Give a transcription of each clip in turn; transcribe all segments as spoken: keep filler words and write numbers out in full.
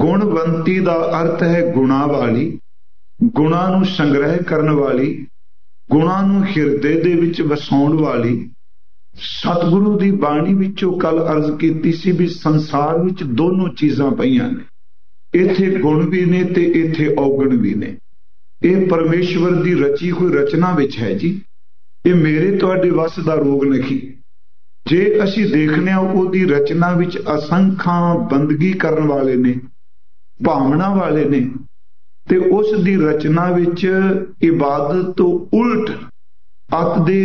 गुणवंती का अर्थ है गुणा वाली, गुणा नूं संग्रह करन वाली, गुणा नूं हिरदे दे विच वसाउण वाली। सतगुरु की बाणी विचों कल अर्ज कीती सी भी संसार विच दोनों चीज़ां पईयां ने, इत्थे गुण भी ने ते इत्थे औगण भी ने। यह परमेश्वर की रची हुई रचना विच है जी, ये मेरे तुहाडे वस दा रोग नहीं। जे असी देखने उहदी रचना विच असंखां बंदगी करन वाले ने, भावना वाले ने, ते उस दी रचना विच इबादत तो उल्ट अत दे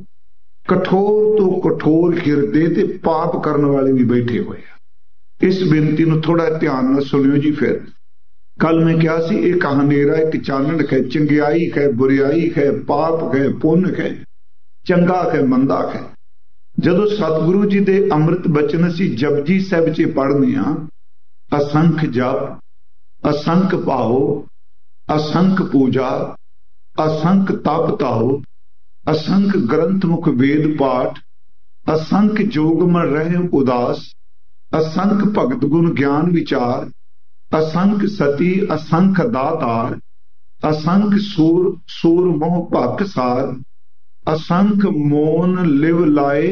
कठोर तो कठोर हिरदे ते पाप करने वाले भी बैठे हुए हैं। इस बेनती नूं थोड़ा ध्यान नाल सुनियो जी। फिर कल मैं कहा सी एक हनेरा एक चानण है, चंगियाई है बुरियाई है, पाप है पुण्य है, चंगा है मंदा है। जदों सतगुरु जी दे अमृत बचन असी जपजी साहिब च पढ़ने आ, असंख जप, असंख भाव, असंख पूजा, असंख तप ताओ, असंख ग्रंथ मुख वेद पाठ, असंख जोगमन रहे उदास, असंख भगत गुण ज्ञान विचार, असंख सती असंख दातार, असंख सूर सूर मोह भक सार, असंख मोन लिव लाए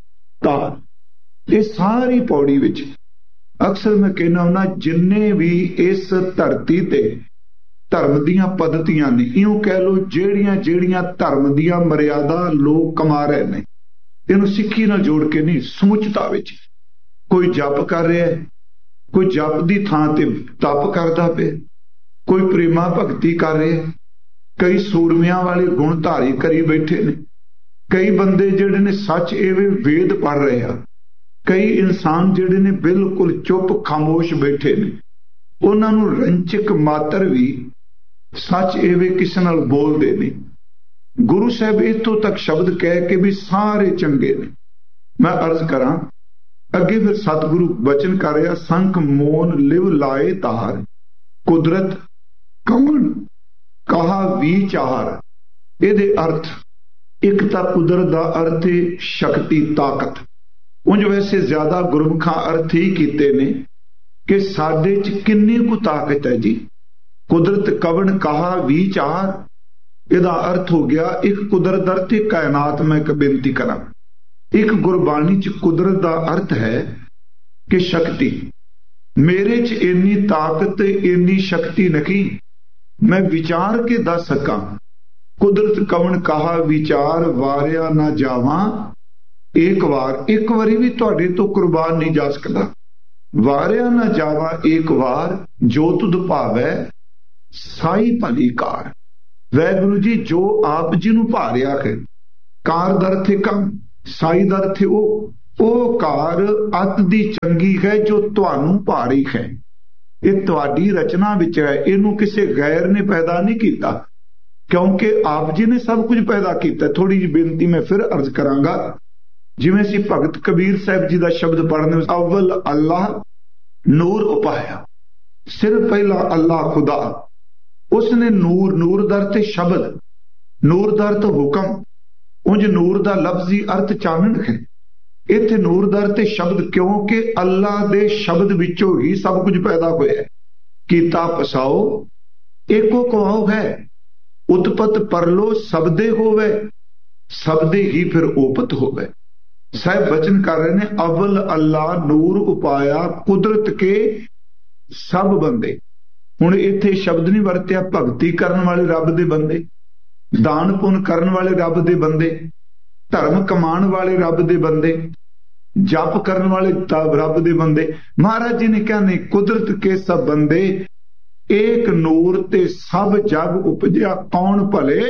तार। ये सारी पौड़ी विच अक्सर मैं कहना हुंदा जिन्ने भी इस धरती ते धर्म दीयां पद्धतियां ने, इउं कह लो जेड़ियां जेड़ियां धर्म दीयां मर्यादा लोग कमा रहे ने, इहनूं सिੱਖੀ नाल जोड़ के नहीं, समुचता विच कोई जप कर रहा है, कोई जप दी थां ते तप करदा पे, कोई प्रेमा भगती कर रहा है, कई सूरमियां वाले गुण धारी करी बैठे ने, कई बंदे जिहड़े ने सच एवे वेद पढ़ रहे हैं, कई इंसान जिहड़े ने बिल्कुल चुप खामोश बैठे ने, उन्हां नूं रंचक मात्र भी सच एवे किसे नाल बोलदे ने। गुरु साहब इत्थों तक शब्द कह के भी सारे चंगे ने। मैं अर्ज करां अगे फिर सतगुरु बचन कर रहा, संख मोन लिव लाए तार, कुदरत कवन कहा विचार। इहदे अर्थ एक तां कुदरत दा अर्थ है शक्ति ताकत। उंज वैसे ज्यादा गुरमुखां अर्थ ही कीते ने कि साडे च किन्नी कु ताकत है जी। कुदरत कवन कहा विचार, इहदा अर्थ हो गया एक कुदरत दा अर्थ कायनात। मैं एक बेनती करा, एक गुरबाणी च कुदरत दा अर्थ है कि शक्ति। मेरे च इन्नी ताकत इन्नी शक्ति नहीं मैं विचार के दस सका। कुदरत कवन कहा विचार, वारिया ना जावा एक बार। एक बारी भी तुहाडे तो कुर्बान नहीं जा सकता। वारिया ना जावा एक बार, जो तुद भावै साई भली कार। वैगुरु जी जो आप जी नूं भारिया है, कार दर थे कम, साई दर थे ओ ओ कार अत दी चंगी है जो तुहानू भारी है। ये तुहाडी रचना विच है, इनू किसी गैर ने पैदा नहीं किया, क्योंकि आप जी ने सब कुछ पैदा किया। थोड़ी जी बेनती मैं फिर अर्ज करांगा, जिवें असीं भगत कबीर साहब जी का शब्द पढ़ने, अव्वल अल्लाह नूर उपाया। सिर पहला अल्लाह खुदा, उसने नूर, नूर दर ते शब्द, नूर दर तो हुक्म। उंज नूर दा लफ्जी अर्थ चानण है, इत्थे नूर दर ते शब्द, क्योंकि अल्लाह दे शब्द विचों ही सब कुछ पैदा होया है। कीता पसाओ एको कवाओ है, उत्पत परलो सबदे होवे, सबदे ही फिर ओपत होवे। साहब बचन कर रहे ने, अव्वल अल्लाह नूर उपाया कुदरत के सब बंदे। हुण इत्थे शब्द नहीं वरतिया भगती करन वाले रब दे बंदे, दान पुन करन वाले रब दे बंदे, धर्म कमान वाले रब दे बंदे, जप करन वाले रब दे बंदे। महाराज जी ने कहा नहीं, कुदरत के सब बंदे एक नूर ते सब जग उपजया, कौन भले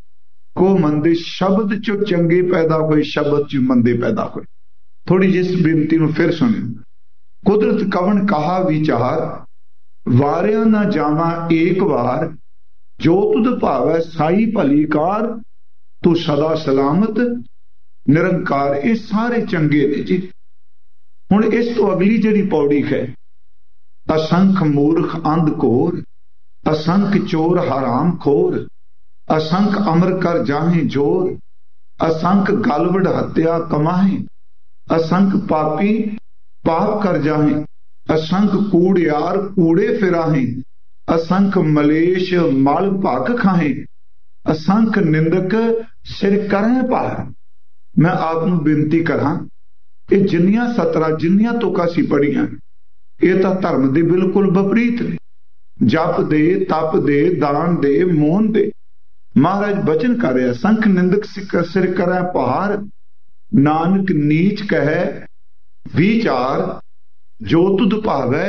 को मंदे। शब्द चो चंगे पैदा हुए, शब्द चो मंदे पैदा हुए। थोड़ी जिस बेनती में फिर सुनियो। कुदरत कवन कहा विचार, वारिया ना जावा एक बार, जो तुद भावै साई भली कार, तू सदा सलामत निरंकार। ये सारे चंगे ने जी। हुण इस तो अगली जिहड़ी पौड़ी है, असंख मूर्ख अंध कोर, असंख चोर हराम खोर, असंख अमर कर जाहे जोर, असंख गलवड़ हत्या कमाहे, असंख पापी पाप कर जाहे। असंख कूड़ियार कूड़े फिराहें, असंख मलेश मल भग खाहें, असंख निंदक सिर करें भार। मैं आपनू बेनती करा, ये जिन्नियां सतरा जिन्नियां तुकां सी पढ़ियां ये तां धर्म दे बिल्कुल विपरीत ने। जप दे, तप दे, दान दे, मौन दे। महाराज बचन कर रहा, संख निंदक सिर करें भार, नानक नीच कहे विचार, जो तुद भावै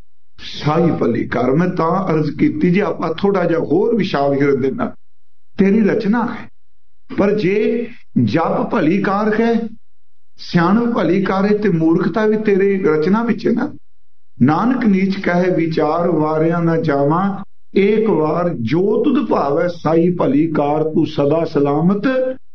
साई भली कर। मैं तां अर्ज कीती जी आपां थोड़ा जिहा होर विशाल हिरदे नाल, तेरी रचना है, पर जे जप भली कार है, सियाणप भली कार है, ते मूर्खता भी तेरी रचना विच है ना। नानक नीच कहे विचार, वारिया न जावा एक बार, जो तुद भावै साई भली कार, तू सदा सलामत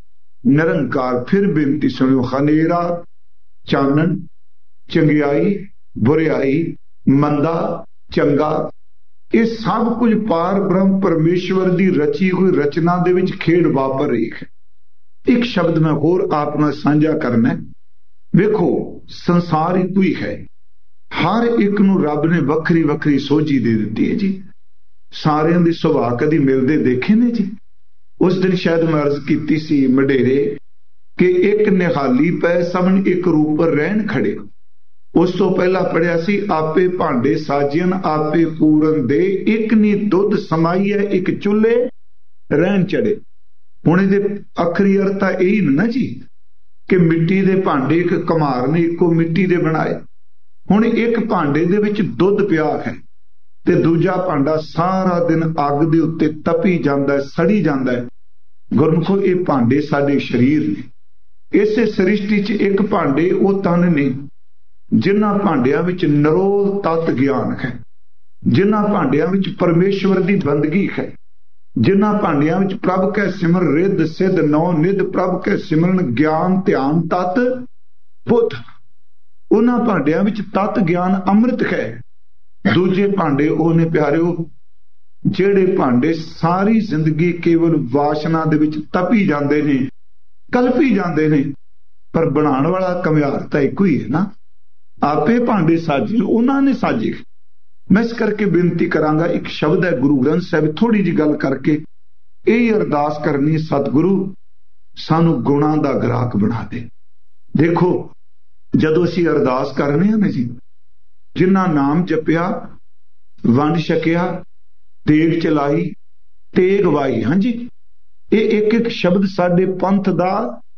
निरंकार। फिर बेनती सुनियो, हनेरा चानन, चंगियाई बुरियाई, मंदा चंगा, ये सब कुछ पार ब्रह्म परमेश्वर की रची हुई रचना दे विच खेड वापर रही है। एक शब्द मैं होर आप नाल साझा करना। वेखो संसार एक ही है, हर एक नूं रब ने वखरी वखरी सोझी दे दी है जी। सारियां दे सुभाअ कदी मिलदे देखे ने जी। उस दिन शायद मैं अर्ज कीती सी मडेरे कि एक निहाली पै सबन एक रूप पर रहन खड़े। उस तो पहला पढ़िया सी, आपे भांडे साजियन आपे पूरन दे, एक नी दुध समाई है एक चूल्हे रहन चढ़े। हुण इहदे अखरी अर्थ तां यही ना जी कि मिट्टी दे भांडे एक कमार ने इको मिट्टी दे बनाए। हुण एक भांडे दे विच दुध पिया है ते दूजा भांडा सारा दिन अग दे उत्ते तपी जांदा है, सड़ी जांदा है। गुरमुखो ये भांडे साडे शरीर ने। इसे सृष्टि च एक भांडे वो तन ने जिन्हां भांडियां विच निरोल तत ज्ञान है, जिन्हां भांडियां विच परमेश्वर दी बंदगी है, जिन्हां भांडियां विच प्रभ कै सिमर रिद सिद्ध नौ निध, प्रभ कै सिमरन ज्ञान ध्यान तत बुद्ध। उन्हां भांडियां विच तत ज्ञान अमृत है। दूजे भांडे ਉਹ ਨੇ ਪਿਆਰਿਓ ਜਿਹੜੇ ਭਾਂਡੇ ਸਾਰੀ ਜ਼ਿੰਦਗੀ ਕੇਵਲ ਵਾਸ਼ਨਾ ਦੇ ਵਿੱਚ ਤਪੀ ਜਾਂਦੇ ਨੇ, ਕਲਪੀ ਜਾਂਦੇ ਨੇ, ਪਰ ਬਣਾਉਣ ਵਾਲਾ ਕਮਿਆਰ ਤਾਂ ਇੱਕੋ ਹੀ ਹੈ ਨਾ। ਆਪੇ ਭਾਂਡੇ ਸਾਜੇ ਉਹਨਾਂ ਨੇ ਸਾਜੇ। मैं इस करके बेनती करांगा, एक शब्द है गुरु ग्रंथ साहिब, थोड़ी जी गल करके यही अरदास करनी, सतगुरु सानू गुणा दा ग्राहक बना दे। देखो जदों असीं अरदास करने हैं जी, जिन्ना नाम जपिया, वंड छकिया, तेग चलाई, तेग वाई, हाँ जी, ये एक एक शब्द साडे पंथ दा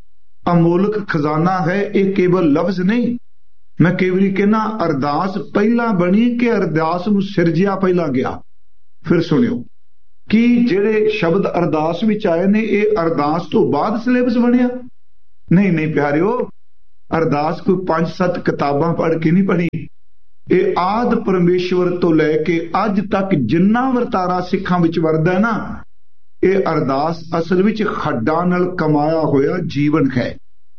अमोलक खजाना है। ये केवल लफ्ज नहीं। मैं कई बारी कहना अरदास पहला बनी कि अरदास नूं सिरजिया पहला गया। फिर सुनियो कि जेड़े शब्द अरदास विच आए ने, ये अरदास तो बाद सिलेबस बनिया नहीं। नहीं प्यारिओ, अरदास कोई पांच सत्त किताबां पढ़ के नहीं पढ़ी। ये आद परमेश्वर तो लैके अज तक जिन्ना वरतारा सिखां विच वरदा है ना, ये अरदास असल विच खड्डां नाल कमाया होया जीवन है।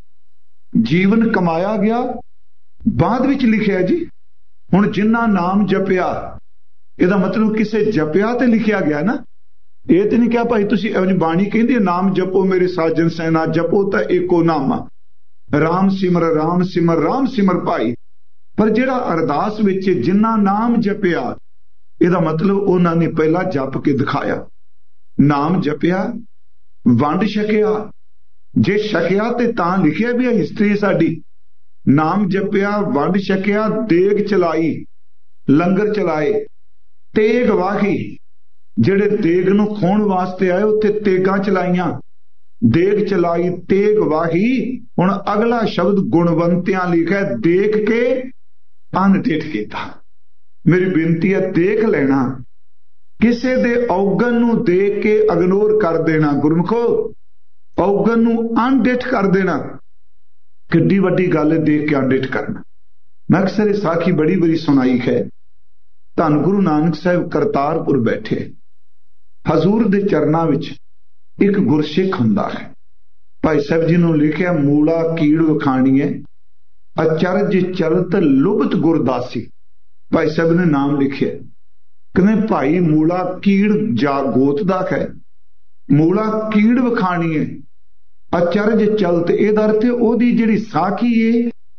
जीवन कमाया गया बाद विच लिखिया जी। हुण जिन्ना नाम जपिया, इहदा मतलब किसे जपिया ते लिखिया गया ना। ये तो नहीं क्या भाई तुसी बाणी कहंदी नाम जपो मेरे साजन सैना, जपो तां एको नामा, राम सिमर राम सिमर राम सिमर भाई। पर जिहड़ा अरदास विच जिन्ना नाम जपिया, इहदा मतलब उन्हां ने पहला जप के दिखाया। नाम जपिया, वंड छकिया, जे छकिया ते तां लिखिया भी है हिस्ट्री साडी। नाम जपिया, वंड छकिया, देग चलाई, लंगर चलाए, तेग वाही, जेड़े देग नूं खोण वास्ते आए उत्थे तेगां चलाइयां, देग चलाई, तेग वाही। हुण अगला शब्द गुणवंतियां लिखा, देख के अनडिठ कीता। मेरी बेनती है देख लेना, किसे दे औगन नूं देख के इग्नोर कर देना। गुरमुखो औगन नूं अनडिठ कर देना किड्डी वड्डी गल है, देख के अनडिठ करना। मैं अक्सर ये साखी बड़ी बड़ी सुनाई है। धन गुरु नानक साहिब करतारपुर बैठे, हजूर दे चरना विच एक गुरसिख हुंदा है। भाई साहब जी ने लिखिया, मूला कीड़ वखाणी है, अचरज चलत लुबत गुरदासी। भाई साहब ने नाम लिखे, कहने भाई मूला कीड़ जा गोत दा है, मूला कीड़ वखाणी है, अचरज चलत। इहदा अर्थ ओदी जिहड़ी साखी है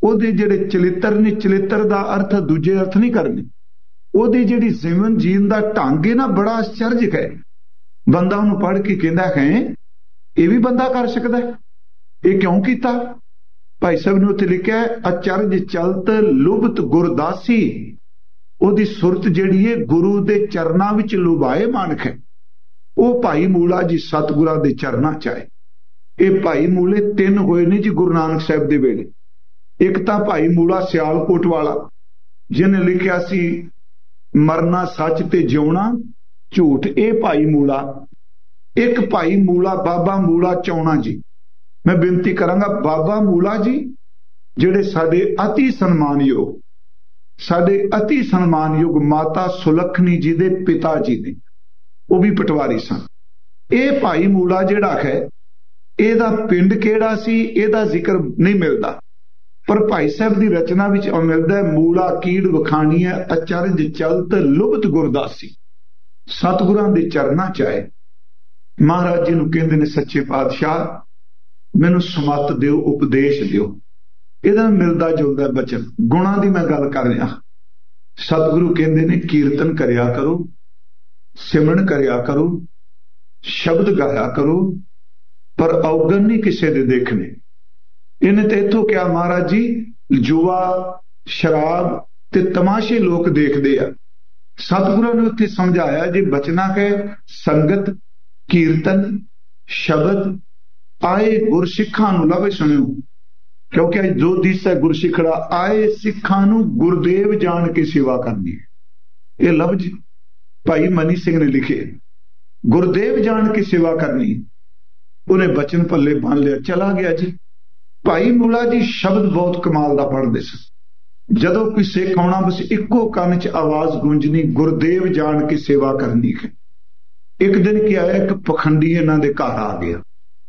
ਉਹਦੇ ਜਿਹੜੇ ਚਲਿੱਤਰ ਨੇ, ਚਲਿੱਤਰ ਦਾ ਅਰਥ ਦੂਜੇ ਅਰਥ ਨਹੀਂ ਕਰਨੇ, ਉਹਦੀ ਜਿਹੜੀ ਜੀਵਨ ਜੀਣ ਦਾ ਢੰਗ ਹੈ ਨਾ, ਬੜਾ ਆਸ਼ਚਰਜਕ ਹੈ। ਬੰਦਾ ਉਹਨੂੰ ਪੜ੍ਹ ਕੇ ਕਹਿੰਦਾ ਹੈ ਇਹ ਵੀ ਬੰਦਾ ਕਰ ਸਕਦਾ ਹੈ, ਇਹ ਕਿਉਂ ਕੀਤਾ? ਭਾਈ ਸਾਹਿਬ ਨੇ ਉੱਥੇ ਲਿਖਿਆ ਹੈ, ਅਚਰਜ ਚਲਤ ਲੁਭਤ ਗੁਰਦਾਸੀ। ਉਹਦੀ ਸੁਰਤ ਜਿਹੜੀ ਹੈ ਗੁਰੂ ਦੇ ਚਰਨਾਂ ਵਿੱਚ ਲੁਭਾਏ ਮਾਨਕ ਹੈ। ਉਹ ਭਾਈ ਮੂਲਾ ਜੀ ਸਤਿਗੁਰਾਂ ਦੇ ਚਰਨਾਂ ਚ ਆਏ। ਇਹ ਭਾਈ ਮੂਲੇ ਤਿੰਨ ਹੋਏ ਨੇ ਜੀ ਗੁਰੂ ਨਾਨਕ ਸਾਹਿਬ ਦੇ ਵੇਲੇ। ਇੱਕ ਤਾਂ ਭਾਈ ਮੂਲਾ ਸਿਆਲਕੋਟ ਵਾਲਾ, ਜਿਹਨੇ ਲਿਖਿਆ ਸੀ ਮਰਨਾ ਸੱਚ ਤੇ ਜਿਉਣਾ ਝੂਠ, ਇਹ ਭਾਈ ਮੂਲਾ। ਇੱਕ ਭਾਈ ਮੂਲਾ ਬਾਬਾ ਮੂਲਾ ਚੌਣਾ ਜੀ। ਮੈਂ ਬੇਨਤੀ ਕਰਾਂਗਾ, ਬਾਬਾ ਮੂਲਾ ਜੀ ਜਿਹੜੇ ਸਾਡੇ ਅਤੀ ਸਨਮਾਨਯੋਗ ਸਾਡੇ ਅਤੀ ਸਨਮਾਨਯੋਗ ਮਾਤਾ ਸੁਲੱਖਣੀ ਜੀ ਦੇ ਪਿਤਾ ਜੀ ਨੇ, ਉਹ ਵੀ ਪਟਵਾਰੀ ਸਨ। ਇਹ ਭਾਈ ਮੂਲਾ ਜਿਹੜਾ ਹੈ, ਇਹਦਾ ਪਿੰਡ ਕਿਹੜਾ ਸੀ ਇਹਦਾ ਜ਼ਿਕਰ ਨਹੀਂ ਮਿਲਦਾ, ਪਰ ਭਾਈ ਸਾਹਿਬ ਦੀ ਰਚਨਾ ਵਿੱਚ ਮਿਲਦਾ, ਮੂਲਾ ਕੀੜ ਵਖਾਣੀ ਹੈ ਅਚਰਜ ਚਲਤ ਲੁਭਤ ਗੁਰਦਾਸੀ। ਸਤਿਗੁਰਾਂ ਦੇ ਚਰਨਾਂ ਚ ਆਏ। ਮਹਾਰਾਜ ਜੀ ਨੂੰ ਕਹਿੰਦੇ ਨੇ, ਸੱਚੇ ਪਾਤਸ਼ਾਹ ਮੈਨੂੰ ਸਮੱਤ ਦਿਓ, ਉਪਦੇਸ਼ ਦਿਓ। ਇਹਦਾ ਮਿਲਦਾ ਜੁਲਦਾ ਬਚਨ, ਗੁਣਾਂ ਦੀ ਮੈਂ ਗੱਲ ਕਰ ਰਿਹਾ। ਸਤਿਗੁਰੂ ਕਹਿੰਦੇ ਨੇ ਕੀਰਤਨ ਕਰਿਆ ਕਰੋ, ਸਿਮਰਨ ਕਰਿਆ ਕਰੋ, ਸ਼ਬਦ ਗਾਇਆ ਕਰੋ, ਪਰ ਔਗਣ ਨਹੀਂ ਕਿਸੇ ਦੇ ਦੇਖਣੇ। ਇਹਨੇ ਤੇ ਇੱਥੋਂ ਕਿਹਾ ਮਹਾਰਾਜ ਜੀ, ਜੂਆ ਸ਼ਰਾਬ ਤੇ ਤਮਾਸ਼ੇ ਲੋਕ ਦੇਖਦੇ ਆ। ਸਤਿਗੁਰਾਂ ਨੇ ਉੱਥੇ ਸਮਝਾਇਆ, ਜੇ ਬਚਨਾ ਹੈ ਸੰਗਤ ਕੀਰਤਨ ਸ਼ਬਦ ਆਏ ਗੁਰ ਸਿੱਖਾਂ ਨੂੰ ਲਵੇ ਸੁਣਿਓ, ਕਿਉਂਕਿ ਅੱਜ ਜੋ ਦਿਸ ਹੈ ਗੁਰਸਿੱਖੜਾ ਆਏ ਸਿੱਖਾਂ ਨੂੰ ਗੁਰਦੇਵ ਜਾਣ ਕੇ ਸੇਵਾ ਕਰਨੀ ਹੈ। ਇਹ ਲਫ਼ਜ਼ ਭਾਈ ਮਨੀ ਸਿੰਘ ਨੇ ਲਿਖੇ, ਗੁਰਦੇਵ ਜਾਣ ਕੇ ਸੇਵਾ ਕਰਨੀ। ਉਹਨੇ ਬਚਨ ਪੱਲੇ ਬੰਨ ਲਿਆ, ਚਲਾ ਗਿਆ ਜੀ। ਭਾਈ ਮੂਲਾ ਜੀ ਸ਼ਬਦ ਬਹੁਤ ਕਮਾਲ ਦਾ ਪੜ੍ਹਦੇ ਸਨ। ਜਦੋਂ ਕੋਈ ਸਿੱਖ ਆਉਣਾ, ਬਸ ਇੱਕੋ ਕੰਨ 'ਚ ਆਵਾਜ਼ ਗੂੰਜਣੀ, ਗੁਰਦੇਵ ਜਾਣ ਕੇ ਸੇਵਾ ਕਰਨੀ ਹੈ। ਇੱਕ ਦਿਨ ਕੀ ਆਇਆ, ਇੱਕ ਪਖੰਡੀ ਇਹਨਾਂ ਦੇ ਘਰ ਆ ਗਿਆ।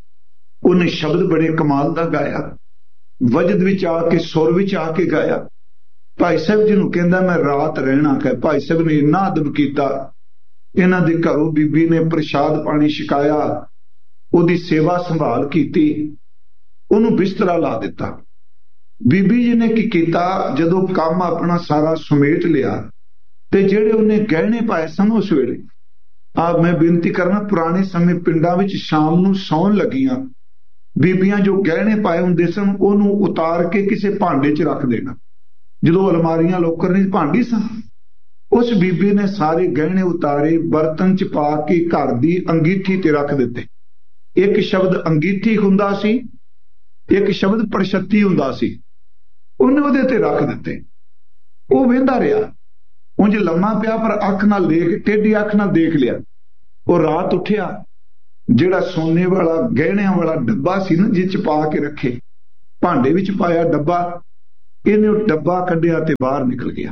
ਉਹਨੇ ਸ਼ਬਦ ਬੜੇ ਕਮਾਲ ਦਾ ਗਾਇਆ, ਵਜਦ ਵਿੱਚ ਆ ਕੇ ਸੁਰ ਵਿੱਚ ਆ ਕੇ ਗਾਇਆ। ਭਾਈ ਸਾਹਿਬ ਜੀ ਨੂੰ ਕਹਿੰਦਾ ਮੈਂ ਰਾਤ ਰਹਿਣਾ ਹੈ। ਭਾਈ ਸਾਹਿਬ ਨੇ ਇੰਨਾ ਅਦਬ ਕੀਤਾ, ਇਹਨਾਂ ਦੇ ਘਰੋਂ ਬੀਬੀ ਨੇ ਪ੍ਰਸ਼ਾਦ ਪਾਣੀ ਛਕਾਇਆ, ਉਹਦੀ ਸੇਵਾ ਸੰਭਾਲ ਕੀਤੀ, ਉਹਨੂੰ ਬਿਸਤਰਾ ਲਾ ਦਿੱਤਾ। ਬੀਬੀ ਜੀ ਨੇ ਕੀ ਕੀਤਾ, ਜਦੋਂ ਕੰਮ ਆਪਣਾ ਸਾਰਾ ਸਮੇਟ ਲਿਆ ਤੇ ਜਿਹੜੇ ਉਹਨੇ ਗਹਿਣੇ ਪਾਏ ਸਨ ਉਸ ਵੇਲੇ, ਆ ਮੈਂ ਬੇਨਤੀ ਕਰਨਾ, ਪੁਰਾਣੇ ਸਮੇਂ ਪਿੰਡਾਂ ਵਿੱਚ ਸ਼ਾਮ ਨੂੰ ਸੌਣ ਲੱਗੀਆਂ ਬੀਬੀਆਂ ਜੋ ਗਹਿਣੇ ਪਾਏ ਹੁੰਦੇ ਸਨ ਉਹਨੂੰ ਉਤਾਰ ਕੇ ਕਿਸੇ ਭਾਂਡੇ 'ਚ ਰੱਖ ਦੇਣਾ। ਜਦੋਂ ਅਲਮਾਰੀਆਂ ਲੋਕਰ ਨੇ ਭਾਂਡੀ ਸਨ, ਉਸ ਬੀਬੀ ਨੇ ਸਾਰੇ ਗਹਿਣੇ ਉਤਾਰੇ, ਬਰਤਨ 'ਚ ਪਾ ਕੇ ਘਰ ਦੀ ਅੰਗੀਠੀ ਤੇ ਰੱਖ ਦਿੱਤੇ। ਇੱਕ ਸ਼ਬਦ ਅੰਗੀਠੀ ਹੁੰਦਾ ਸੀ, ਇੱਕ ਸ਼ਬਦ ਪ੍ਰਸ਼ਤੀ ਹੁੰਦਾ ਸੀ, ਉਹਨੇ ਉਹਦੇ ਤੇ ਰੱਖ ਦਿੱਤੇ। ਉਹ ਵੇਂਦਾ ਰਿਹਾ, ਉਂਝ ਲੰਮਾ ਪਿਆ ਪਰ ਅੱਖ ਨਾਲ ਦੇਖ, ਟੇਢੀ ਅੱਖ ਨਾਲ ਦੇਖ ਲਿਆ। ਉਹ ਰਾਤ ਉੱਠਿਆ, ਜਿਹੜਾ ਸੋਨੇ ਵਾਲਾ ਗਹਿਣਿਆਂ ਵਾਲਾ ਡੱਬਾ ਸੀ ਨਾ, ਜਿਹ 'ਚ ਪਾ ਕੇ ਰੱਖੇ, ਭਾਂਡੇ ਵਿੱਚ ਪਾਇਆ ਡੱਬਾ, ਇਹਨੇ ਉਹ ਡੱਬਾ ਕੱਢਿਆ ਤੇ ਬਾਹਰ ਨਿਕਲ ਗਿਆ।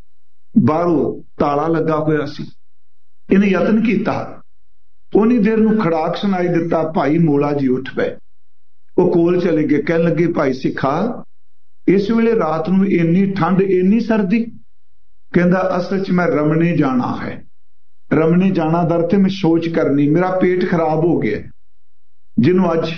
ਬਾਹਰੋਂ ਤਾਲਾ ਲੱਗਾ ਹੋਇਆ ਸੀ। ਇਹਨੇ ਯਤਨ ਕੀਤਾ, ਉਨੀ ਦੇਰ ਨੂੰ ਖੜਾਕ ਸੁਣਾਈ ਦਿੱਤਾ। ਭਾਈ ਮੂਲਾ ਜੀ ਉੱਠ ਪਏ, ਉਹ ਕੋਲ ਚਲੇ ਗਏ, ਕਹਿਣ ਲੱਗੇ ਭਾਈ ਸਿੱਖਾ, ਇਸ ਵੇਲੇ ਰਾਤ ਨੂੰ ਇੰਨੀ ਠੰਡ ਇੰਨੀ ਸਰਦੀ? ਕਹਿੰਦਾ ਅਸਲ 'ਚ ਮੈਂ ਰਮਣੇ ਜਾਣਾ ਹੈ। ਰਮਣੇ ਜਾਣਾ ਦਰ ਤੇ ਮੈਂ ਸੋਚ ਕਰਨੀ, ਮੇਰਾ ਪੇਟ ਖਰਾਬ ਹੋ ਗਿਆ, ਜਿਹਨੂੰ ਅੱਜ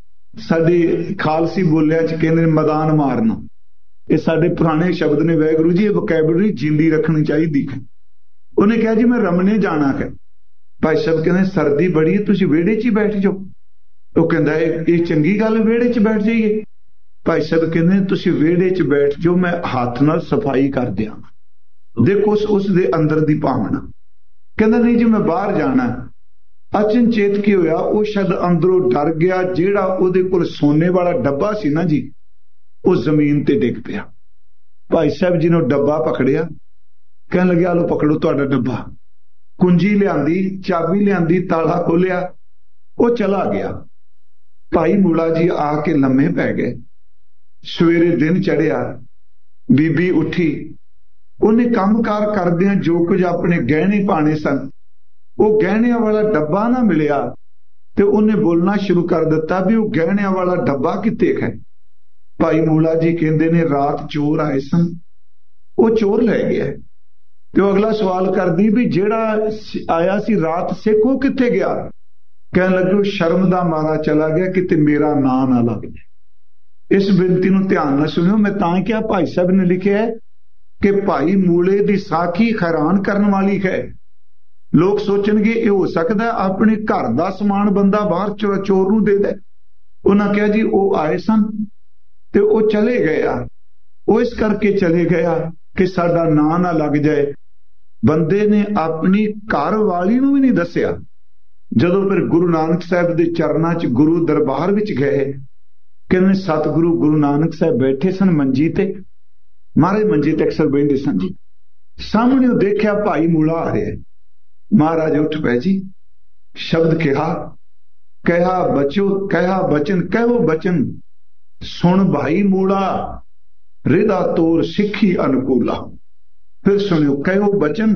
ਸਾਡੇ ਖਾਲਸੀ ਬੋਲਿਆ 'ਚ ਕਹਿੰਦੇ ਨੇ ਮੈਦਾਨ ਮਾਰਨਾ। ਇਹ ਸਾਡੇ ਪੁਰਾਣੇ ਸ਼ਬਦ ਨੇ, ਵਾਹਿਗੁਰੂ ਜੀ ਇਹ ਵੋਕੈਬਲਰੀ ਜਿੰਦੀ ਰੱਖਣੀ ਚਾਹੀਦੀ ਹੈ। ਉਹਨੇ ਕਿਹਾ ਜੀ ਮੈਂ ਰਮਣੇ ਜਾਣਾ ਹੈ। ਭਾਈ ਸਾਹਿਬ ਕਹਿੰਦੇ ਸਰਦੀ ਬੜੀ ਹੈ, ਤੁਸੀਂ ਵਿਹੜੇ 'ਚ ਹੀ ਬੈਠ ਜਾਓ। ਉਹ ਕਹਿੰਦਾ ਇਹ ਚੰਗੀ ਗੱਲ, ਵਿਹੜੇ 'ਚ ਬੈਠ ਜਾਈਏ। ਭਾਈ ਸਾਹਿਬ ਕਹਿੰਦੇ ਤੁਸੀਂ ਵਿਹੜੇ 'ਚ ਬੈਠ ਜਾਓ, ਮੈਂ ਹੱਥ ਨਾਲ ਸਫਾਈ ਕਰ ਦਿਆਂ। ਦੇਖੋ ਉਸ ਦੇ ਅੰਦਰ ਦੀ ਭਾਵਨਾ। ਕਹਿੰਦਾ ਨਹੀਂ ਜੀ ਮੈਂ ਬਾਹਰ ਜਾਣਾ। ਅਚਨਚੇਤ ਕੀ ਹੋਇਆ, ਉਹ ਸ਼ਾਇਦ ਅੰਦਰੋਂ ਡਰ ਗਿਆ, ਜਿਹੜਾ ਉਹਦੇ ਕੋਲ ਸੋਨੇ ਵਾਲਾ ਡੱਬਾ ਸੀ ਨਾ ਜੀ, ਉਹ ਜ਼ਮੀਨ ਤੇ ਡਿੱਗ ਪਿਆ। ਭਾਈ ਸਾਹਿਬ ਜੀ ਨੇ ਡੱਬਾ ਪਕੜਿਆ, ਕਹਿਣ ਲੱਗਿਆ ਲਓ ਪਕੜੋ ਤੁਹਾਡਾ ਡੱਬਾ। ਕੁੰਜੀ ਲਿਆਂਦੀ, ਚਾਬੀ ਲਿਆਂਦੀ, ਤਾਲਾ ਖੋਲਿਆ, ਉਹ ਚਲਾ ਗਿਆ। ਭਾਈ ਮੂਲਾ ਜੀ ਆ ਕੇ ਲੰਮੇ ਪੈ ਗਏ। ਸਵੇਰੇ ਦਿਨ ਚੜਿਆ, ਬੀਬੀ ਉੱਠੀ, ਉਹਨੇ ਕੰਮਕਾਰ ਕਰਦਿਆਂ ਜੋ ਕੁਝ ਆਪਣੇ ਗਹਿਣੇ ਪਾਣੇ ਸਨ, ਉਹ ਗਹਿਣਿਆਂ ਵਾਲਾ ਡੱਬਾ ਨਾ ਮਿਲਿਆ ਤੇ ਉਹਨੇ ਬੋਲਣਾ ਸ਼ੁਰੂ ਕਰ ਦਿੱਤਾ ਵੀ ਉਹ ਗਹਿਣਿਆਂ ਵਾਲਾ ਡੱਬਾ ਕਿੱਥੇ ਹੈ। ਭਾਈ ਮੂਲਾ ਜੀ ਕਹਿੰਦੇ ਨੇ ਰਾਤ ਚੋਰ ਆਏ ਸਨ, ਉਹ ਚੋਰ ਲੈ ਗਿਆ। ਤੇ ਉਹ ਅਗਲਾ ਸਵਾਲ ਕਰਦੀ ਵੀ ਜਿਹੜਾ ਆਇਆ ਸੀ ਰਾਤ ਸਿੱਖ, ਉਹ ਕਿੱਥੇ ਗਿਆ? ਕਹਿਣ ਲੱਗੇ ਸ਼ਰਮ ਦਾ ਮਾਰਾ ਚਲਾ ਗਿਆ, ਕਿਤੇ ਮੇਰਾ ਨਾਂ ਨਾ ਲੱਗ ਜਾਏ। इस बेनती नूं ध्यान नाल सुनियो। मैं तां क्या भाई साहब ने लिखिया है कि भाई मूले दी साखी हैरान करन वाली है। लोग सोचणगे ये हो सकदा अपने घर दा समान बंदा बाहर चोर चोर नूं दे दे। उन्हां कहा जी वो आए सन ते वो चले गए आ, वो इस करके चले गया कि साडा नां ना लग जाए। बंदे ने अपनी घर वाली नूं भी नहीं दस्सिया। जदों फिर गुरु नानक साहब दे चरनां च गुरु दरबार विच गए, कहने सतगुरु गुरु नानक साहब बैठे सन मंजी ते, महाराज मंजी ते अक्सर बहिंदे सन जी। सामने देखिया भाई मूला आ रहा है। महाराज उठ पै जी, शब्द कहा, कहा बचो कहा बचन, कहो बचन सुन भाई मूला, रिदा तोर सिखी अनुकूला। फिर सुनियो, कहो बचन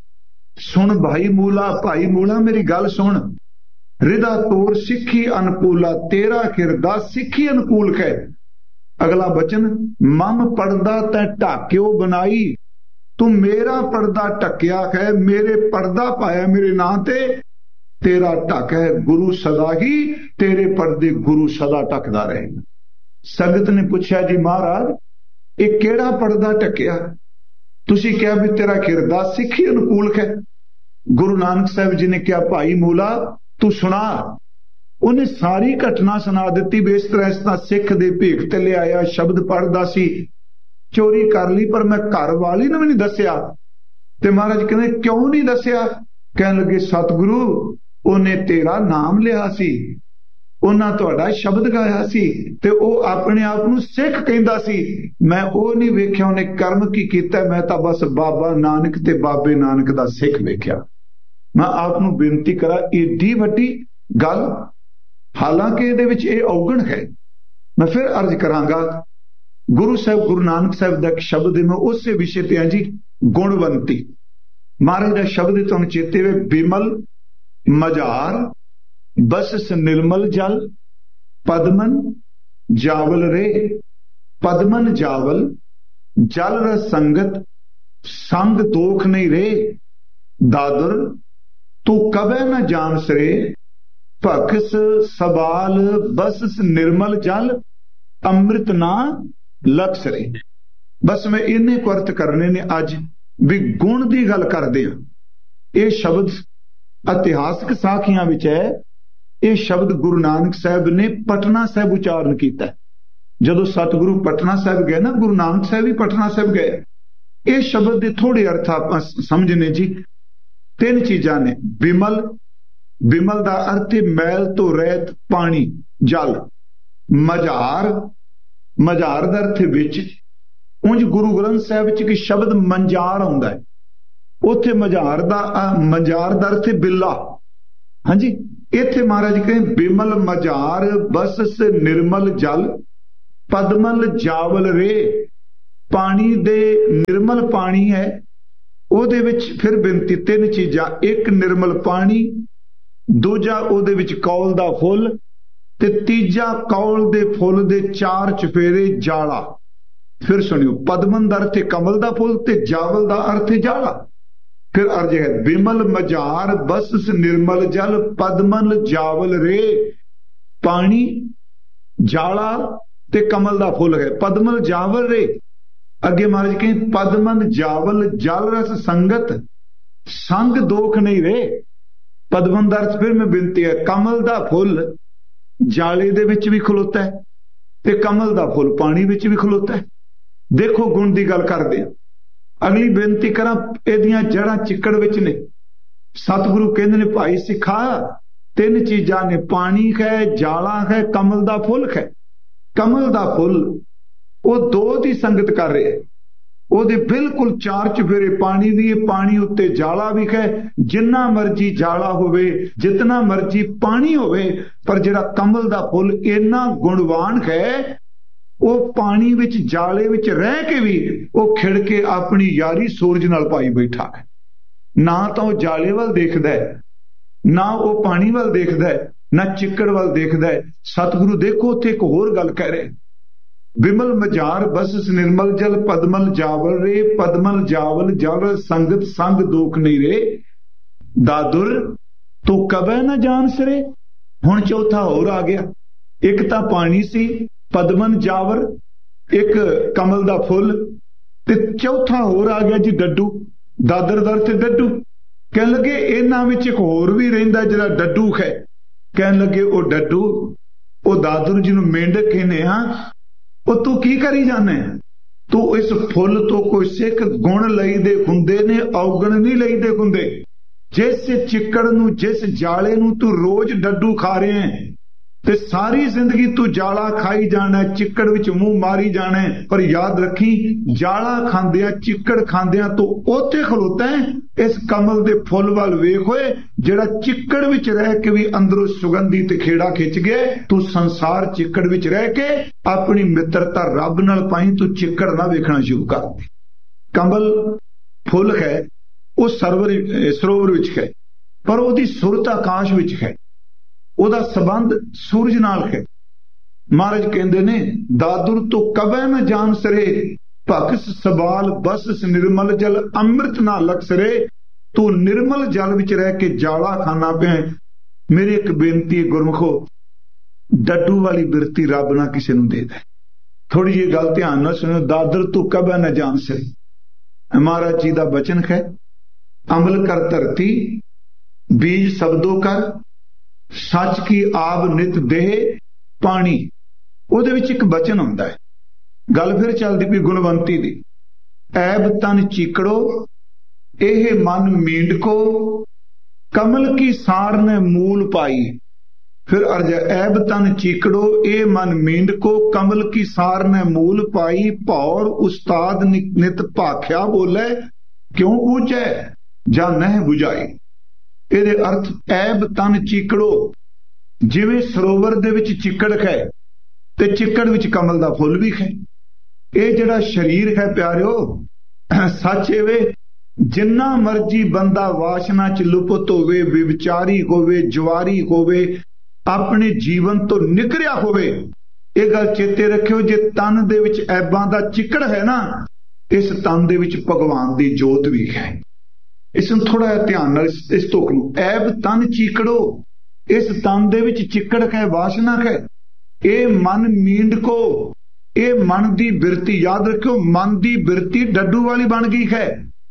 सुन भाई मूला, भाई मूला मेरी गल सुन, रिदा तोर सिखी अनुकूला, तेरा किरदा सिखी अनुकूल है। अगला बचन, मम पर्दा तै ढाक्यो बनाई, तू मेरा पर्दा ढक्या है, मेरे पर्दा पाया मेरे नां ते, तेरा ढक है गुरु सदा ही, तेरे पर्दे गुरु सदा ढकदा रहेगा। संगत ने पूछा जी महाराज ये केड़ा पर्दा ढक्या? तुसी क्या भी तेरा किरदा सिखी अनुकूल है। गुरु नानक साहब जी ने क्या भाई मूला तू सुना। उन्हें सारी घटना सुना दी भी इस तरह इस तरह सिख दे भीख ते ले आया, शब्द पढ़दा सी, चोरी कर ली पर मैं घर वाली ने भी नहीं दस्या। ते महाराज कहने क्यों नहीं दस्या? कहने लगे सतगुरु उन्हें तेरा नाम लिया सी, उन्हां तुहाडा शब्द गाया सी ते ओ अपने आप नूं सिख कहंदा सी। मैं ओ नहीं वेख्या उन्हें कर्म की कीता, मैं तां बस बाबा नानक ते बाबे नानक दा सिख वेख्या। मैं आप नूं बेनती करा एडी वड्डी गल, हालांकि इहदे विच इह औगण है। मैं फिर अर्ज करांगा, गुरु साहब गुरु नानक साहब दा एक शब्द मैं उस विषय ते हां जी, गुणवंती। महाराज दा शब्द तुहानूं चेते वे, बिमल मजार बस निर्मल जल, पद्मन जावल रे, पद्मन जावल जल रस संगत, संग दोख नहीं रे, दादर तू कबे न जान सरे, भखस सबाल बस निर्मल जल, अमृत ना लक्स रे। बस मैं इन्ने को अर्थ करने ने अज भी गुण की गल करदे हां। यह शब्द इतिहासक साखियां विच है। यह शब्द गुरु नानक साहब ने पटना साहब उचारण किया। जदों सतगुरु पटना साहब गए ना, गुरु नानक साहब भी पटना साहब गए। यह शब्द के थोड़े अर्थ आप समझने जी। तीन चीजां ने, बिमल, बिमल का अर्थ है मैल तो रहित पानी जल। मजार, मजार का अर्थ विच, उंज गुरु ग्रंथ साहब च एक शब्द मंजार आउंदा है, उत्थे मजार दा मंजार दा अर्थ बिल्ला। हाँ जी, इत्थे महाराज कहें बिमल मजार बस निर्मल जल, पद्मल जावल रे। पानी दे निर्मल पानी है, ओदे विच फिर बेनती तीन चीजां, एक निर्मल पानी, दूजा ओदे विच कौल दा फुल, ते तीजा कौल दे फुल दे चार चफेरे जाला। फिर सुनियो, पद्मन दा अर्थ कमल दा फुल ते जावल दा अर्थ जाला। फिर अर्ज है, बिमल मजार बस निर्मल जल, पद्मल जावल रे। पानी जाला ते कमल दा फुल है, पद्मल जावल रे। अगे महाराज कहें पद्मन जावल जल रस संगत, संग दोख नहीं रे। पद्मन दा अर्थ फिर मैं बिनती है, कमल दा फुल जाले दे विच भी खलोता है ते कमल दा फुल पानी विच भी खलोता है। देखो गुण की गल करदे हां। अगली बेनती करा, इहदियां जड़ां चिक्कड़ विच ने। सतगुरु कहंदे ने भाई सिखा तीन चीजां ने, पानी है, जाला है, कमल दा फुल है। कमल दा फुल वो दो दी संगत कर रहे हैं, ਉਹਦੇ बिल्कुल चार चफेरे पानी दी, पानी उत्ते जाला भी है। जिन्ना मर्जी जाला होवे, जितना मर्जी पानी होवे, पर जिहड़ा कमल दा फुल इन्ना गुणवान है, वो पानी विच जाले विच रह के भी वो खिड़ के अपनी यारी सूरज नाल पाई बैठा है। ना तो वो जाले वाल देखदा है, ना वो पानी वाल देखदा है, ना चिक्कड़ वाल देखदा है। सतगुरु देखो उत्थे एक होर गल कह रहे, बिमल मजार बस निर्मल जल, पद्मल जावल रे। पद्मल जावल जल संगत, संग दोख नहीं रे। दादुर तो कबे न जान सरे। हुण चौथा होर आ गया। एक तां पानी सी, ਪਦਮਨ ਜਾਵਰ, ਇੱਕ ਕਮਲ ਦਾ ਫੁੱਲ, ਤੇ ਚੌਥਾ ਹੋਰ ਆ ਗਿਆ ਜੀ ਡੱਡੂ। ਦਾਦਰ ਦਰ ਤੇ ਡੱਡੂ। ਕਹਿਣ ਲੱਗੇ ਇਹਨਾਂ ਵਿੱਚ ਇੱਕ ਹੋਰ ਵੀ ਰਹਿੰਦਾ ਜਿਹੜਾ ਡੱਡੂ ਹੈ। ਕਹਿਣ ਲੱਗੇ ਉਹ ਡੱਡੂ, ਉਹ ਦਾਦਰ ਜਿਹਨੂੰ ਮੇਂਢਕ ਕਹਿੰਦੇ ਹਾਂ, ਉਹ ਤੂੰ ਕੀ ਕਰੀ ਜਾਣਾ? ਤੂੰ ਇਸ ਫੁੱਲ ਤੋਂ ਕੋਈ ਸਿੱਖ ਗੁਣ ਲਈਦੇ ਹੁੰਦੇ ਨੇ, ਔਗਣ ਨਹੀਂ ਲਈਦੇ ਹੁੰਦੇ। ਜਿਸ ਚਿੱਕੜ ਨੂੰ, ਜਿਸ ਜਾਲੇ ਨੂੰ ਤੂੰ ਰੋਜ਼ ਡੱਡੂ ਖਾ ਰਿਹਾ ਹੈ, ਤੇ ਸਾਰੀ ਜ਼ਿੰਦਗੀ ਤੂੰ ਜਾਲਾ ਖਾਈ ਜਾਣਾ, ਚਿੱਕੜ ਵਿੱਚ ਮੂੰਹ ਮਾਰੀ ਜਾਣਾ, ਪਰ ਯਾਦ ਰੱਖੀ ਜਾਲਾ ਖਾਂਦਿਆਂ, ਚਿੱਕੜ ਖਾਂਦਿਆਂ ਤੂੰ ਉੱਥੇ ਖਲੋਤਾ ਹੈ, ਇਸ ਕਮਲ ਦੇ ਫੁੱਲ ਵੱਲ ਵੇਖ ਹੋਏ ਜਿਹੜਾ ਚਿੱਕੜ ਵਿੱਚ ਰਹਿ ਕੇ ਵੀ ਅੰਦਰੋਂ ਸੁਗੰਧੀ ਤੇ ਖੇੜਾ ਖਿੱਚ ਗਿਆ। ਤੂੰ ਸੰਸਾਰ ਚਿੱਕੜ ਵਿੱਚ ਰਹਿ ਕੇ ਆਪਣੀ ਮਿੱਤਰਤਾ ਰੱਬ ਨਾਲ ਪਾਈ, ਤੂੰ ਚਿੱਕੜ ਨਾ ਵੇਖਣਾ ਸ਼ੁਰੂ ਕਰ ਦੇ। ਕਮਲ ਫੁੱਲ ਹੈ, ਉਹ ਸਰਵਰ ਸਰੋਵਰ ਵਿੱਚ ਹੈ, ਪਰ ਉਹਦੀ ਸੁਰਤ ਆਕਾਸ਼ ਵਿੱਚ ਹੈ, ਉਹਦਾ ਸੰਬੰਧ ਸੂਰਜ ਨਾਲ ਹੈ। ਮਹਾਰਾਜ ਕਹਿੰਦੇ ਨੇ ਦਾਦੁਰ ਤੋਂ ਕਬੈ ਨ ਜਾਣ ਸਰੇ, ਭਗਸ ਸਬਾਲ ਬਸ ਨਿਰਮਲ ਜਲ ਅੰਮ੍ਰਿਤ ਨਾ ਲਕਸਰੇ। ਤੂੰ ਨਿਰਮਲ ਜਲ ਵਿੱਚ ਰਹਿ ਕੇ ਜਾਲਾ ਖਾਣਾ ਪਿਆ। ਮੇਰੀ ਇੱਕ ਬੇਨਤੀ ਹੈ ਗੁਰਮੁਖੋ, ਡੱਡੂ ਵਾਲੀ ਬਿਰਤੀ ਰੱਬ ਨਾ ਕਿਸੇ ਨੂੰ ਦੇ ਦੇ। ਥੋੜੀ ਜਿਹੀ ਗੱਲ ਧਿਆਨ ਨਾਲ ਸੁਣੋ। ਦਾਦਰ ਤੂੰ ਕਬੈ ਨ ਜਾਣ ਸਰੇ, ਮਹਾਰਾਜ ਜੀ ਦਾ ਬਚਨ ਹੈ। ਅਮਲ ਕਰ ਧਰਤੀ ਬੀਜ ਸ਼ਬਦੋ ਕਰ, ਸੱਚ ਕੀ ਆਬ ਨਿਤ ਦੇਹ ਪਾਣੀ। ਉਹਦੇ ਵਿੱਚ ਇੱਕ ਬਚਨ ਹੁੰਦਾ ਹੈ, ਗੱਲ ਫਿਰ ਚੱਲਦੀ ਪਈ ਗੁਣਵੰਤੀ ਦੀ। ਐਬ ਤਨ ਚੀਕੜੋ ਇਹ ਮਨ ਮੀਂਡਕੋ, ਕਮਲ ਕੀ ਸਾਰ ਨੇ ਮੂਲ ਪਾਈ। ਫਿਰ ਅਰਜ ਐਬ ਤਨ ਚੀਕੜੋ ਇਹ ਮਨ ਮੀਂਡਕੋ, ਕਮਲ ਕੀ ਸਾਰ ਨੇ ਮੂਲ ਪਾਈ। ਭੌਰ ਉਸਤਾਦ ਨਿਤ ਭਾਖਿਆ ਬੋਲੇ, ਕਿਉਂ ਬੂਝੈ ਜਾਂ ਨਹਿ ਬੁਝਾਈ। ਇਹਦੇ ਅਰਥ ਐਬ ਤਨ ਚੀਕੜੋ, ਜਿਵੇਂ ਸਰੋਵਰ ਦੇ ਵਿੱਚ ਚਿੱਕੜ ਹੈ ਤੇ ਚਿੱਕੜ ਵਿੱਚ ਕਮਲ ਦਾ ਫੁੱਲ ਵੀ ਹੈ। ਇਹ ਜਿਹੜਾ ਸਰੀਰ ਹੈ ਪਿਆਰਿਓ, ਸੱਚ ਏਵੇ ਜਿੰਨਾ ਮਰਜੀ ਬੰਦਾ ਵਾਸ਼ਨਾ ਚ ਲੁਪਤ ਹੋਵੇ, ਵਿਵਚਾਰੀ ਹੋਵੇ, ਜਵਾਰੀ ਹੋਵੇ, ਆਪਣੇ ਜੀਵਨ ਤੋਂ ਨਿਕਰਿਆ ਹੋਵੇ, ਇਹ ਗੱਲ ਚੇਤੇ ਰੱਖਿਓ, ਜੇ ਤਨ ਦੇ ਵਿੱਚ ਐਬਾਂ ਦਾ ਚਿੱਕੜ ਹੈ ਨਾ, ਇਸ ਤਨ ਦੇ ਵਿੱਚ ਭਗਵਾਨ ਦੀ ਜੋਤ ਵੀ ਹੈ। ਇਸ ਨੂੰ ਥੋੜਾ ਜਿਹਾ ਧਿਆਨ ਨਾਲ ਇਸ ਤੁਕ ਨੂੰ, ਐਬ ਤਨ ਚੀਕੜੋ, ਇਸ ਤਨ ਦੇ ਵਿੱਚ ਚਿੱਕੜ ਹੈ, ਵਾਸ਼ਨਾ ਹੈ। ਇਹ ਮਨ ਮੀਂਡਕੋ, ਇਹ ਮਨ ਦੀ ਬਿਰਤੀ, ਯਾਦ ਰੱਖਿਓ ਮਨ ਦੀ ਬਿਰਤੀ ਡੱਡੂ ਵਾਲੀ ਬਣ ਗਈ ਹੈ।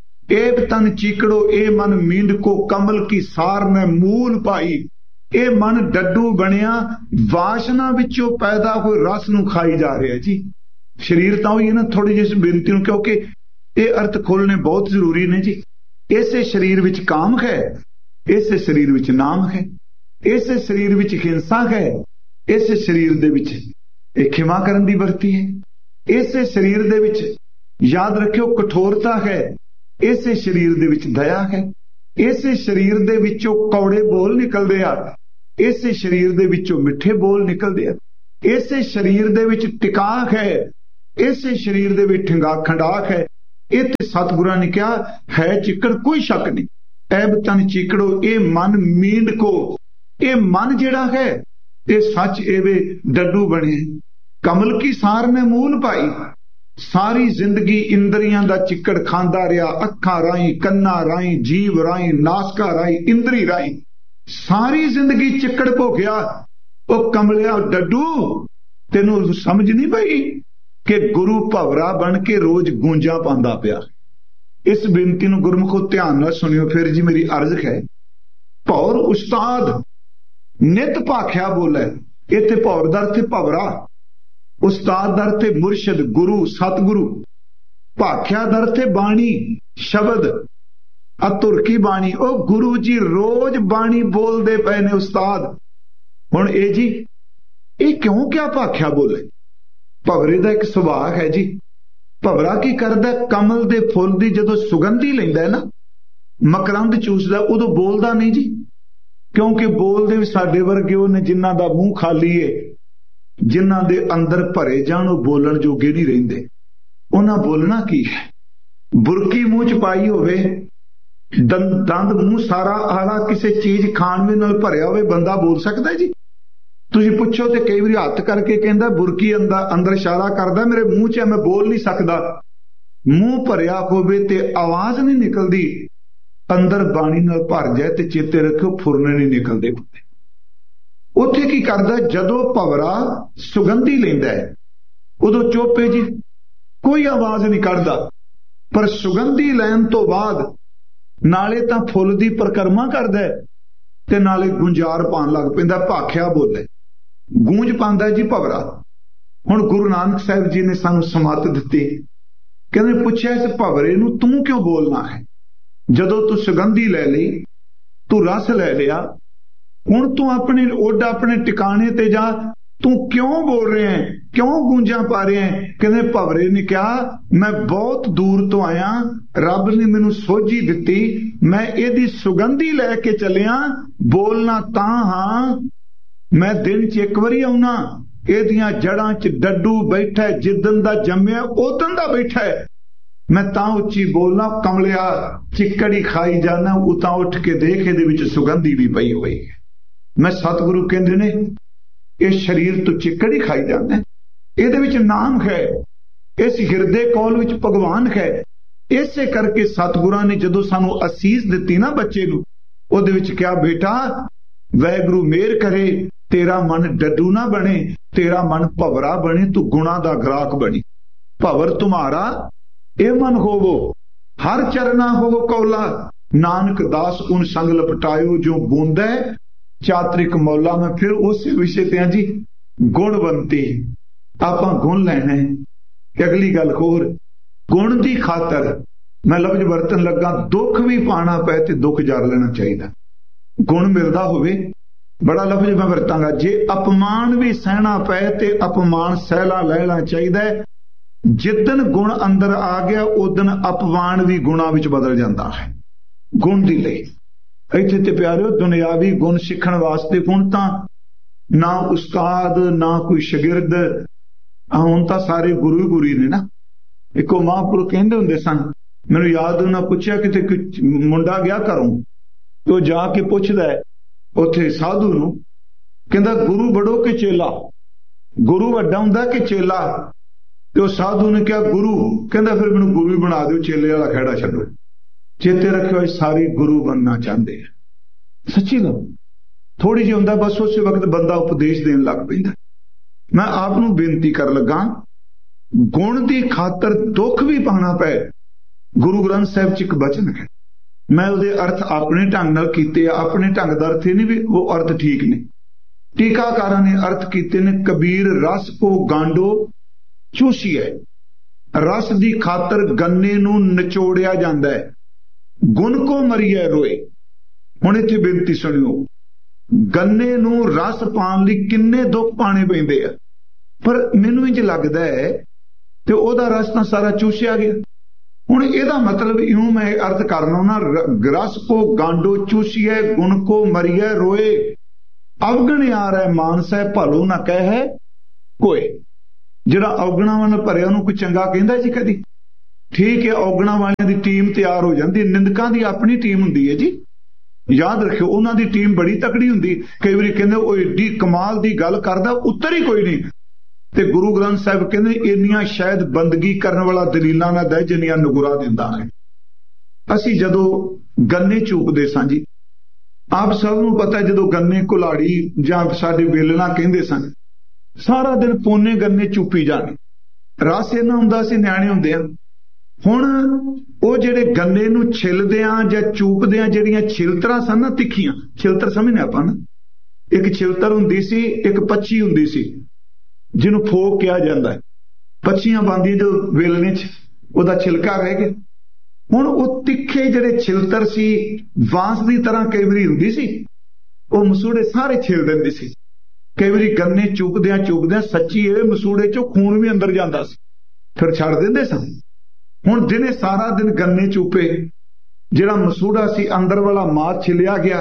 ਐਬ ਤਨ ਚੀਕੜੋ ਇਹ ਮਨ ਮੀਂਡਕੋ, ਕਮਲ ਕੀ ਸਾਰ ਨੇ ਮੂਲ ਪਾਈ। ਇਹ ਮਨ ਡੱਡੂ ਬਣਿਆ, ਵਾਸ਼ਨਾ ਵਿੱਚੋਂ ਪੈਦਾ ਹੋਏ ਰਸ ਨੂੰ ਖਾਈ ਜਾ ਰਿਹਾ ਜੀ। ਸਰੀਰ ਤਾਂ ਹੋਈ ਹੈ ਨਾ, ਥੋੜੀ ਜਿਹੀ ਬੇਨਤੀ ਨੂੰ, ਕਿਉਂਕਿ ਇਹ ਅਰਥ ਖੋਲਣੇ ਬਹੁਤ ਜ਼ਰੂਰੀ ਨੇ ਜੀ। ਇਸੇ ਸਰੀਰ ਵਿੱਚ ਕਾਮ ਹੈ, ਇਸੇ ਸਰੀਰ ਵਿੱਚ ਨਾਮ ਹੈ, ਇਸੇ ਸਰੀਰ ਵਿੱਚ ਹਿੰਸਾ ਹੈ, ਇਸੇ ਸਰੀਰ ਦੇ ਵਿੱਚ ਇਹ ਖਿਮਾ ਕਰਨ ਦੀ ਵਰਤੀ ਹੈ, ਇਸੇ ਸਰੀਰ ਦੇ ਵਿੱਚ ਯਾਦ ਰੱਖਿਓ ਕਠੋਰਤਾ ਹੈ, ਇਸੇ ਸਰੀਰ ਦੇ ਵਿੱਚ ਦਇਆ ਹੈ, ਇਸੇ ਸਰੀਰ ਦੇ ਵਿੱਚੋਂ ਕੌੜੇ ਬੋਲ ਨਿਕਲਦੇ ਆ, ਇਸੇ ਸਰੀਰ ਦੇ ਵਿੱਚੋਂ ਮਿੱਠੇ ਬੋਲ ਨਿਕਲਦੇ ਆ, ਇਸੇ ਸਰੀਰ ਦੇ ਵਿੱਚ ਟਿਕਾਕ ਹੈ, ਇਸੇ ਸਰੀਰ ਦੇ ਵਿੱਚ ਠੰਗਾ ਖੰਡਾਕ ਹੈ। ਇਹ ਤੇ ਸਤਿਗੁਰਾਂ ਨੇ ਕਿਹਾ ਹੈ ਚਿੱਕੜ, ਕੋਈ ਸ਼ੱਕ ਨਹੀਂ। ਐਬ ਤਨ ਚੀਕੜੋ ਇਹ ਮਨ ਮੀਂਡਕੋ, ਇਹ ਮਨ ਜਿਹੜਾ ਹੈ ਇਹ ਸੱਚ ਏਵੇ ਡੱਡੂ ਬਣੇ, ਕਮਲ ਕੀ ਸਾਰ ਨੇ ਮੂਲ ਪਾਈ। ਸਾਰੀ ਜ਼ਿੰਦਗੀ ਇੰਦਰੀਆਂ ਦਾ ਚਿੱਕੜ ਖਾਂਦਾ ਰਿਹਾ, ਅੱਖਾਂ ਰਾਹੀਂ, ਕੰਨਾਂ ਰਾਹੀਂ, ਜੀਵ ਰਾਹੀਂ, ਨਾਸਕਾ ਰਾਹੀਂ, ਇੰਦਰੀ ਰਾਹੀਂ, ਸਾਰੀ ਜ਼ਿੰਦਗੀ ਚਿੱਕੜ ਭੋਗਿਆ। ਉਹ ਕਮਲਿਆ ਡੱਡੂ, ਤੈਨੂੰ ਸਮਝ ਨਹੀਂ ਪਈ ਕਿ ਗੁਰੂ ਭਵਰਾ ਬਣ ਕੇ ਰੋਜ਼ ਗੂੰਜਾਂ ਪਾਉਂਦਾ ਪਿਆ। ਇਸ ਬੇਨਤੀ ਨੂੰ ਗੁਰਮੁਖੋ ਧਿਆਨ ਨਾਲ ਸੁਣਿਓ। ਫਿਰ ਜੀ ਮੇਰੀ ਅਰਜ਼ ਹੈ, ਭੌਰ ਉਸਤਾਦ ਨਿਤ ਭਾਖਿਆ ਬੋਲੇ। ਇੱਥੇ ਭੌਰ ਦਰ ਤੇ ਭਵਰਾ, ਉਸਤਾਦ ਦਰ ਤੇ ਮੁਰਸ਼ਿਦ ਗੁਰੂ ਸਤਿਗੁਰੂ, ਭਾਖਿਆ ਦਰ ਤੇ ਬਾਣੀ ਸ਼ਬਦ ਅਤੁਰ ਕੀ ਬਾਣੀ। ਉਹ ਗੁਰੂ ਜੀ ਰੋਜ਼ ਬਾਣੀ ਬੋਲਦੇ ਪਏ ਨੇ ਉਸਤਾਦ। ਹੁਣ ਇਹ ਜੀ ਇਹ ਕਿਉਂ ਕਿਆ ਭਾਖਿਆ ਬੋਲੇ? ਭਵਰੇ ਦਾ ਇੱਕ ਸੁਭਾਅ ਹੈ ਜੀ। ਭਵਰਾ ਕੀ ਕਰਦਾ? ਕਮਲ ਦੇ ਫੁੱਲ ਦੀ ਜਦੋਂ ਸੁਗੰਧੀ ਲੈਂਦਾ ਹੈ ਨਾ, ਮਕਰੰਦ ਚੂਸਦਾ, ਉਦੋਂ ਬੋਲਦਾ ਨਹੀਂ ਜੀ। ਕਿਉਂਕਿ ਬੋਲਦੇ ਵੀ ਸਾਡੇ ਵਰਗੇ ਉਹ ਨੇ ਜਿਨ੍ਹਾਂ ਦਾ ਮੂੰਹ ਖਾਲੀ ਏ, ਜਿਨ੍ਹਾਂ ਦੇ ਅੰਦਰ ਭਰੇ ਜਾਣ, ਉਹ ਬੋਲਣ ਜੋਗੇ ਨਹੀਂ ਰਹਿੰਦੇ। ਉਹਨਾਂ ਬੋਲਣਾ ਕੀ ਹੈ? ਬੁਰਕੀ ਮੂੰਹ ਚ ਪਾਈ ਹੋਵੇ, ਦੰਦ ਦੰਦ ਮੂੰਹ ਸਾਰਾ ਆਲਾ ਕਿਸੇ ਚੀਜ਼ ਖਾਣ ਦੇ ਨਾਲ ਭਰਿਆ ਹੋਵੇ, ਬੰਦਾ ਬੋਲ ਸਕਦਾ ਜੀ? ਤੁਸੀਂ ਪੁੱਛੋ ਤੇ ਕਈ ਵਾਰੀ ਹੱਥ ਕਰਕੇ ਕਹਿੰਦਾ ਬੁਰਕੀ ਅੰਦਰ ਅੰਦਰ ਇਸ਼ਾਰਾ ਕਰਦਾ ਮੇਰੇ ਮੂੰਹ 'ਚ, ਮੈਂ ਬੋਲ ਨਹੀਂ ਸਕਦਾ। ਮੂੰਹ ਭਰਿਆ ਹੋਵੇ ਤੇ ਆਵਾਜ਼ ਨਹੀਂ ਨਿਕਲਦੀ, ਅੰਦਰ ਬਾਣੀ ਨਾਲ ਭਰ ਜਾਏ ਤੇ ਚੇਤੇ ਰੱਖਿਓ ਫੁਰਨੇ ਨਹੀਂ ਨਿਕਲਦੇ ਹੁੰਦੇ। ਉੱਥੇ ਕੀ ਕਰਦਾ, ਜਦੋਂ ਭਵਰਾ ਸੁਗੰਧੀ ਲੈਂਦਾ ਹੈ ਉਦੋਂ ਚੁੱਪ ਹੈ ਜੀ, ਕੋਈ ਆਵਾਜ਼ ਨਹੀਂ ਕੱਢਦਾ। ਪਰ ਸੁਗੰਧੀ ਲੈਣ ਤੋਂ ਬਾਅਦ ਨਾਲੇ ਤਾਂ ਫੁੱਲ ਦੀ ਪਰਿਕਰਮਾ ਕਰਦਾ ਤੇ ਨਾਲੇ ਗੁੰਜਾਰ ਪਾਉਣ ਲੱਗ ਪੈਂਦਾ, ਭਾਖਿਆ ਬੋਲੇ, ਗੂੰਜ ਪਾਉਂਦਾ ਜੀ ਭਵਰਾ। ਹੁਣ ਗੁਰੂ ਨਾਨਕ ਸਾਹਿਬ ਜੀ ਨੇ ਸਾਨੂੰ ਸਮੱਤ ਦਿੱਤੀ, ਕਹਿੰਦੇ ਪੁੱਛਿਆ ਇਸ ਭਵਰੇ ਨੂੰ ਤੂੰ ਕਿਉਂ ਬੋਲਣਾ ਹੈ? ਜਦੋਂ ਤੂੰ ਸੁਗੰਧੀ ਲੈ ਲਈ, ਤੂੰ ਰਸ ਲੈ ਲਿਆ, ਹੁਣ ਤੂੰ ਆਪਣੇ ਉੱਡ ਆਪਣੇ ਟਿਕਾਣੇ ਤੇ ਜਾ, ਤੂੰ ਕਿਉਂ ਬੋਲ ਰਿਹਾ ਹੈ, ਕਿਉਂ ਗੂੰਜਾਂ ਪਾ ਰਿਹਾ ਹੈ? ਕਹਿੰਦੇ ਭਵਰੇ ਨੇ ਕਿਹਾ ਮੈਂ ਬਹੁਤ ਦੂਰ ਤੋਂ ਆਇਆ, ਰੱਬ ਨੇ ਮੈਨੂੰ ਸੋਝੀ ਦਿੱਤੀ, ਮੈਂ ਇਹਦੀ ਸੁਗੰਧੀ ਲੈ ਕੇ ਚੱਲਿਆ, ਬੋਲਣਾ ਤਾਂ ਹਾਂ ਮੈਂ ਦਿਨ 'ਚ ਇੱਕ ਵਾਰੀ ਆਉਣਾ, ਇਹਦੀਆਂ ਜੜਾਂ 'ਚ ਡੱਡੂ ਬੈਠਾ, ਜਿੱਦਣ ਦਾ ਜੰਮਿਆ ਉਦਣ ਦਾ ਬੈਠਾ, ਮੈਂ ਤਾਂ ਉੱਚੀ ਬੋਲਣਾ, ਕਮਲਿਆ ਚਿੱਕੜੀ ਖਾਈ ਜਾਣਾ, ਉਤਾਂ ਉੱਠ ਕੇ ਦੇਖ ਇਹਦੇ ਵਿੱਚ ਸੁਗੰਧੀ ਵੀ ਪਈ ਹੋਈ ਹੈ। ਮੈਂ ਸਤਿਗੁਰੂ ਕਹਿੰਦੇ ਨੇ ਇਹ ਸਰੀਰ ਤੋਂ ਚਿੱਕੜੀ ਖਾਈ ਜਾਂਦਾ, ਇਹਦੇ ਵਿੱਚ ਨਾਮ ਹੈ, ਇਸ ਹਿਰਦੇ ਕੋਲ ਵਿੱਚ ਭਗਵਾਨ ਹੈ। ਇਸੇ ਕਰਕੇ ਸਤਿਗੁਰਾਂ ਨੇ ਜਦੋਂ ਸਾਨੂੰ ਅਸੀਸ ਦਿੱਤੀ ਨਾ ਬੱਚੇ ਨੂੰ, ਉਹਦੇ ਵਿੱਚ ਕਿਹਾ ਬੇਟਾ ਵਾਹਿਗੁਰੂ ਮਿਹਰ ਕਰੇ ਤੇਰਾ ਮਨ ਡੱਡੂ ਨਾ ਬਣੇ, ਤੇਰਾ ਮਨ ਭਵਰਾ ਬਣੇ, ਤੂੰ ਗੁਣਾ ਦਾ ਗ੍ਰਾਹਕ ਬਣੀ। ਭਵਰ ਤੁਮਾਰਾ ਇਹ ਮਨ ਹੋਵੋ, ਹਰ ਚਰਨਾ ਹੋਵੋ ਕੌਲਾ, ਨਾਨਕ ਦਾਸ ਉਨ ਸੰਗ ਲਪਟਾਇਓ ਜੋ ਬੂੰਦਾ ਚਾਤਰਿਕ ਮੌਲਾ। ਮੈਂ ਫਿਰ ਉਸੇ ਵਿਸ਼ੇ ਤੇ ਹਾਂ ਜੀ, ਗੁਣਵੰਤੀ, ਆਪਾਂ ਗੁਣ ਲੈਣਾ ਹੈ। ਅਗਲੀ ਗੱਲ ਹੋਰ, ਗੁਣ ਦੀ ਖਾਤਰ ਮੈਂ ਲਫ਼ਜ਼ ਵਰਤਨ ਲੱਗਾ, ਦੁੱਖ ਵੀ ਪਾਣਾ ਪਏ ਤੇ ਦੁੱਖ ਜਰ ਲੈਣਾ ਚਾਹੀਦਾ। ਗੁਣ ਮਿਲਦਾ ਹੋਵੇ, ਬੜਾ ਲਫ਼ਜ਼ ਮੈਂ ਵਰਤਾਂਗਾ, ਜੇ ਅਪਮਾਨ ਵੀ ਸਹਿਣਾ ਪਏ ਤੇ ਅਪਮਾਨ ਸਹਿਲਾ ਲੈਣਾ ਚਾਹੀਦਾ ਹੈ। ਜਿੱਦਣ ਗੁਣ ਅੰਦਰ ਆ ਗਿਆ ਉਦਣ ਅਪਮਾਨ ਵੀ ਗੁਣਾ ਵਿੱਚ ਬਦਲ ਜਾਂਦਾ ਹੈ। ਗੁਣ ਦੀ ਲਈ ਇੱਥੇ ਤੇ ਪਿਆਰਿਓ ਦੁਨਿਆਵੀ ਗੁਣ ਸਿੱਖਣ ਵਾਸਤੇ ਹੁਣ ਤਾਂ ਨਾ ਉਸਤਾਦ ਨਾ ਕੋਈ ਸ਼ਾਗਿਰਦ, ਹੁਣ ਤਾਂ ਸਾਰੇ ਗੁਰੂ ਹੀ ਗੁਰੂ ਨੇ ਨਾ। ਇੱਕੋ ਮਹਾਂਪੁਰਖ ਕਹਿੰਦੇ ਹੁੰਦੇ ਸਨ, ਮੈਨੂੰ ਯਾਦ ਉਹਨਾਂ ਪੁੱਛਿਆ ਕਿਤੇ ਮੁੰਡਾ ਗਿਆ ਘਰੋਂ, ਤੇ ਉਹ ਜਾ ਕੇ ਪੁੱਛਦਾ ਉੱਥੇ ਸਾਧੂ ਨੂੰ, ਕਹਿੰਦਾ ਗੁਰੂ ਬੜੋ ਕਿ ਚੇਲਾ, ਗੁਰੂ ਵੱਡਾ ਹੁੰਦਾ ਕਿ ਚੇਲਾ? ਤੇ ਉਹ ਸਾਧੂ ਨੇ ਕਿਹਾ ਗੁਰੂ। ਕਹਿੰਦਾ ਫਿਰ ਮੈਨੂੰ ਗੁਰੂ ਹੀ ਬਣਾ ਦਿਓ, ਚੇਲੇ ਵਾਲਾ ਖਹਿੜਾ ਛੱਡੋ। ਚੇਤੇ ਰੱਖਿਓ ਸਾਰੇ ਗੁਰੂ ਬਣਨਾ ਚਾਹੁੰਦੇ ਆ, ਸੱਚੀ ਗੱਲ ਥੋੜੀ ਜਿਹੀ ਹੁੰਦਾ, ਬਸ ਉਸੇ ਵਕਤ ਬੰਦਾ ਉਪਦੇਸ਼ ਦੇਣ ਲੱਗ ਪੈਂਦਾ। ਮੈਂ ਆਪ ਨੂੰ ਬੇਨਤੀ ਕਰ ਲੱਗਾ, ਗੁਣ ਦੀ ਖਾਤਰ ਦੁੱਖ ਵੀ ਪਾਣਾ ਪਏ। ਗੁਰੂ ਗ੍ਰੰਥ ਸਾਹਿਬ 'ਚ ਇੱਕ ਬਚਨ ਹੈ, ਮੈਂ ਉਹਦੇ ਅਰਥ ਆਪਣੇ ਢੰਗ ਨਾਲ ਕੀਤੇ ਆ, ਆਪਣੇ ਢੰਗ ਦਾ ਅਰਥ ਇਹ ਨਹੀਂ ਵੀ ਉਹ ਅਰਥ ਠੀਕ ਨੇ, ਟੀਕਾਕਾਰਾਂ ਨੇ ਅਰਥ ਕੀਤੇ ਨੇ। ਕਬੀਰ ਰਸ ਕੋ ਗਾਂਡੋ ਚੂਸੀਏ, ਰਸ ਦੀ ਖਾਤਰ ਗੰਨੇ ਨੂੰ ਨਿਚੋੜਿਆ ਜਾਂਦਾ ਹੈ, ਗੁਣ ਕੋ ਮਰੀਏ ਰੋਏ। ਹੁਣ ਇੱਥੇ ਬੇਨਤੀ ਸੁਣਿਓ, ਗੰਨੇ ਨੂੰ ਰਸ ਪਾਉਣ ਲਈ ਕਿੰਨੇ ਦੁੱਖ ਪਾਣੇ ਪੈਂਦੇ ਆ, ਪਰ ਮੈਨੂੰ ਇੰਜ ਲੱਗਦਾ ਹੈ ਤੇ ਉਹਦਾ ਰਸ ਤਾਂ ਸਾਰਾ ਚੂਸਿਆ ਗਿਆ। ਹੁਣ ਇਹਦਾ ਮਤਲਬ ਇਉਂ ਮੈਂ ਅਰਥ ਕਰਨਾ ਨਾ, ਰਸ ਕੋ ਗਾਂਡੋ ਚੂਸੀਏ, ਗੁਣ ਕੋ ਮਰੀਏ ਰੋਏ। ਅਵਗਣ ਆ ਰਿਹਾ ਮਾਨਸੈ ਭਲੋ ਨਾ ਕਹਿ ਕੋਏ। ਜਿਹੜਾ ਔਗਣਾ ਨਾਲ ਭਰਿਆ ਉਹਨੂੰ ਕੋਈ ਚੰਗਾ ਕਹਿੰਦਾ ਜੀ ਕਦੀ? ਠੀਕ ਹੈ, ਔਗਣਾ ਵਾਲਿਆਂ ਦੀ ਟੀਮ ਤਿਆਰ ਹੋ ਜਾਂਦੀ, ਨਿੰਦਕਾਂ ਦੀ ਆਪਣੀ ਟੀਮ ਹੁੰਦੀ ਹੈ ਜੀ, ਯਾਦ ਰੱਖਿਓ ਉਹਨਾਂ ਦੀ ਟੀਮ ਬੜੀ ਤਕੜੀ ਹੁੰਦੀ। ਕਈ ਵਾਰੀ ਕਹਿੰਦੇ ਉਹ ਏਡੀ ਕਮਾਲ ਦੀ ਗੱਲ ਕਰਦਾ, ਉੱਤਰ ਹੀ ਕੋਈ ਨਹੀਂ। ਤੇ ਗੁਰੂ ਗ੍ਰੰਥ ਸਾਹਿਬ ਕਹਿੰਦੇ ਇੰਨੀਆਂ ਸ਼ਾਇਦ ਬੰਦਗੀ ਕਰਨ ਵਾਲਾ ਦਲੀਲਾਂ ਨਾ ਦੇ ਜਿੰਨੀਆਂ ਨਗੁਰਾ ਦਿੰਦਾ ਹੈ। ਅਸੀਂ ਜਦੋਂ ਗੰਨੇ ਚੂਪਦੇ ਸਾਂ ਜੀ, ਆਪ ਸਭ ਨੂੰ ਪਤਾ, ਜਦੋਂ ਗੰਨੇ ਕੁਲਾੜੀ ਜਾਂ ਸਾਡੇ ਵੇਲਣਾ ਕਹਿੰਦੇ ਸਨ, ਸਾਰਾ ਦਿਨ ਪੋਨੇ ਗੰਨੇ ਚੂਪੀ ਜਾਣੇ, ਰਸ ਇਹਨਾਂ ਹੁੰਦਾ ਸੀ ਨਿਆਣੇ ਹੁੰਦੇ ਆ। ਹੁਣ ਉਹ ਜਿਹੜੇ ਗੰਨੇ ਨੂੰ ਛਿੱਲਦੇ ਆ ਜਾਂ ਚੂਪਦੇ ਆ, ਜਿਹੜੀਆਂ ਛਿਲਤਰਾਂ ਸਨ ਨਾ, ਤਿੱਖੀਆਂ ਛਿਲਤਰ ਸਮਝਨੇ ਆਪਾਂ ਨਾ, ਇੱਕ ਛਿਲਤਰ ਹੁੰਦੀ ਸੀ, ਇੱਕ ਪੱਛੀ ਹੁੰਦੀ ਸੀ ਜਿਹਨੂੰ ਫੋਕ ਕਿਹਾ ਜਾਂਦਾ ਹੈ। ਪੱਛੀਆਂ ਬਣਦੀਆਂ ਜਦੋਂ ਵੇਲਣੇ 'ਚ, ਉਹਦਾ ਛਿਲਕਾ ਰਹਿ ਗਿਆ। ਹੁਣ ਉਹ ਤਿੱਖੇ ਜਿਹੜੇ ਛਿਲਤਰ ਸੀ, ਬਾਂਸ ਦੀ ਤਰ੍ਹਾਂ ਕਈ ਵਾਰੀ ਹੁੰਦੀ ਸੀ, ਉਹ ਮਸੂੜੇ ਸਾਰੇ ਛਿਲ ਦਿੰਦੀ ਸੀ। ਕਈ ਵਾਰੀ ਗੰਨੇ ਚੁੱਕਦਿਆਂ ਚੁੱਕਦਿਆਂ ਸੱਚੀ ਇਹ ਮਸੂੜੇ 'ਚੋਂ ਖੂਨ ਵੀ ਅੰਦਰ ਜਾਂਦਾ ਸੀ, ਫਿਰ ਛੱਡ ਦਿੰਦੇ ਸਨ। ਹੁਣ ਜਿਹਨੇ ਸਾਰਾ ਦਿਨ ਗੰਨੇ ਚੂਪੇ, ਜਿਹੜਾ ਮਸੂੜਾ ਸੀ ਅੰਦਰ ਵਾਲਾ ਮਾਸ ਛਿਲਿਆ ਗਿਆ,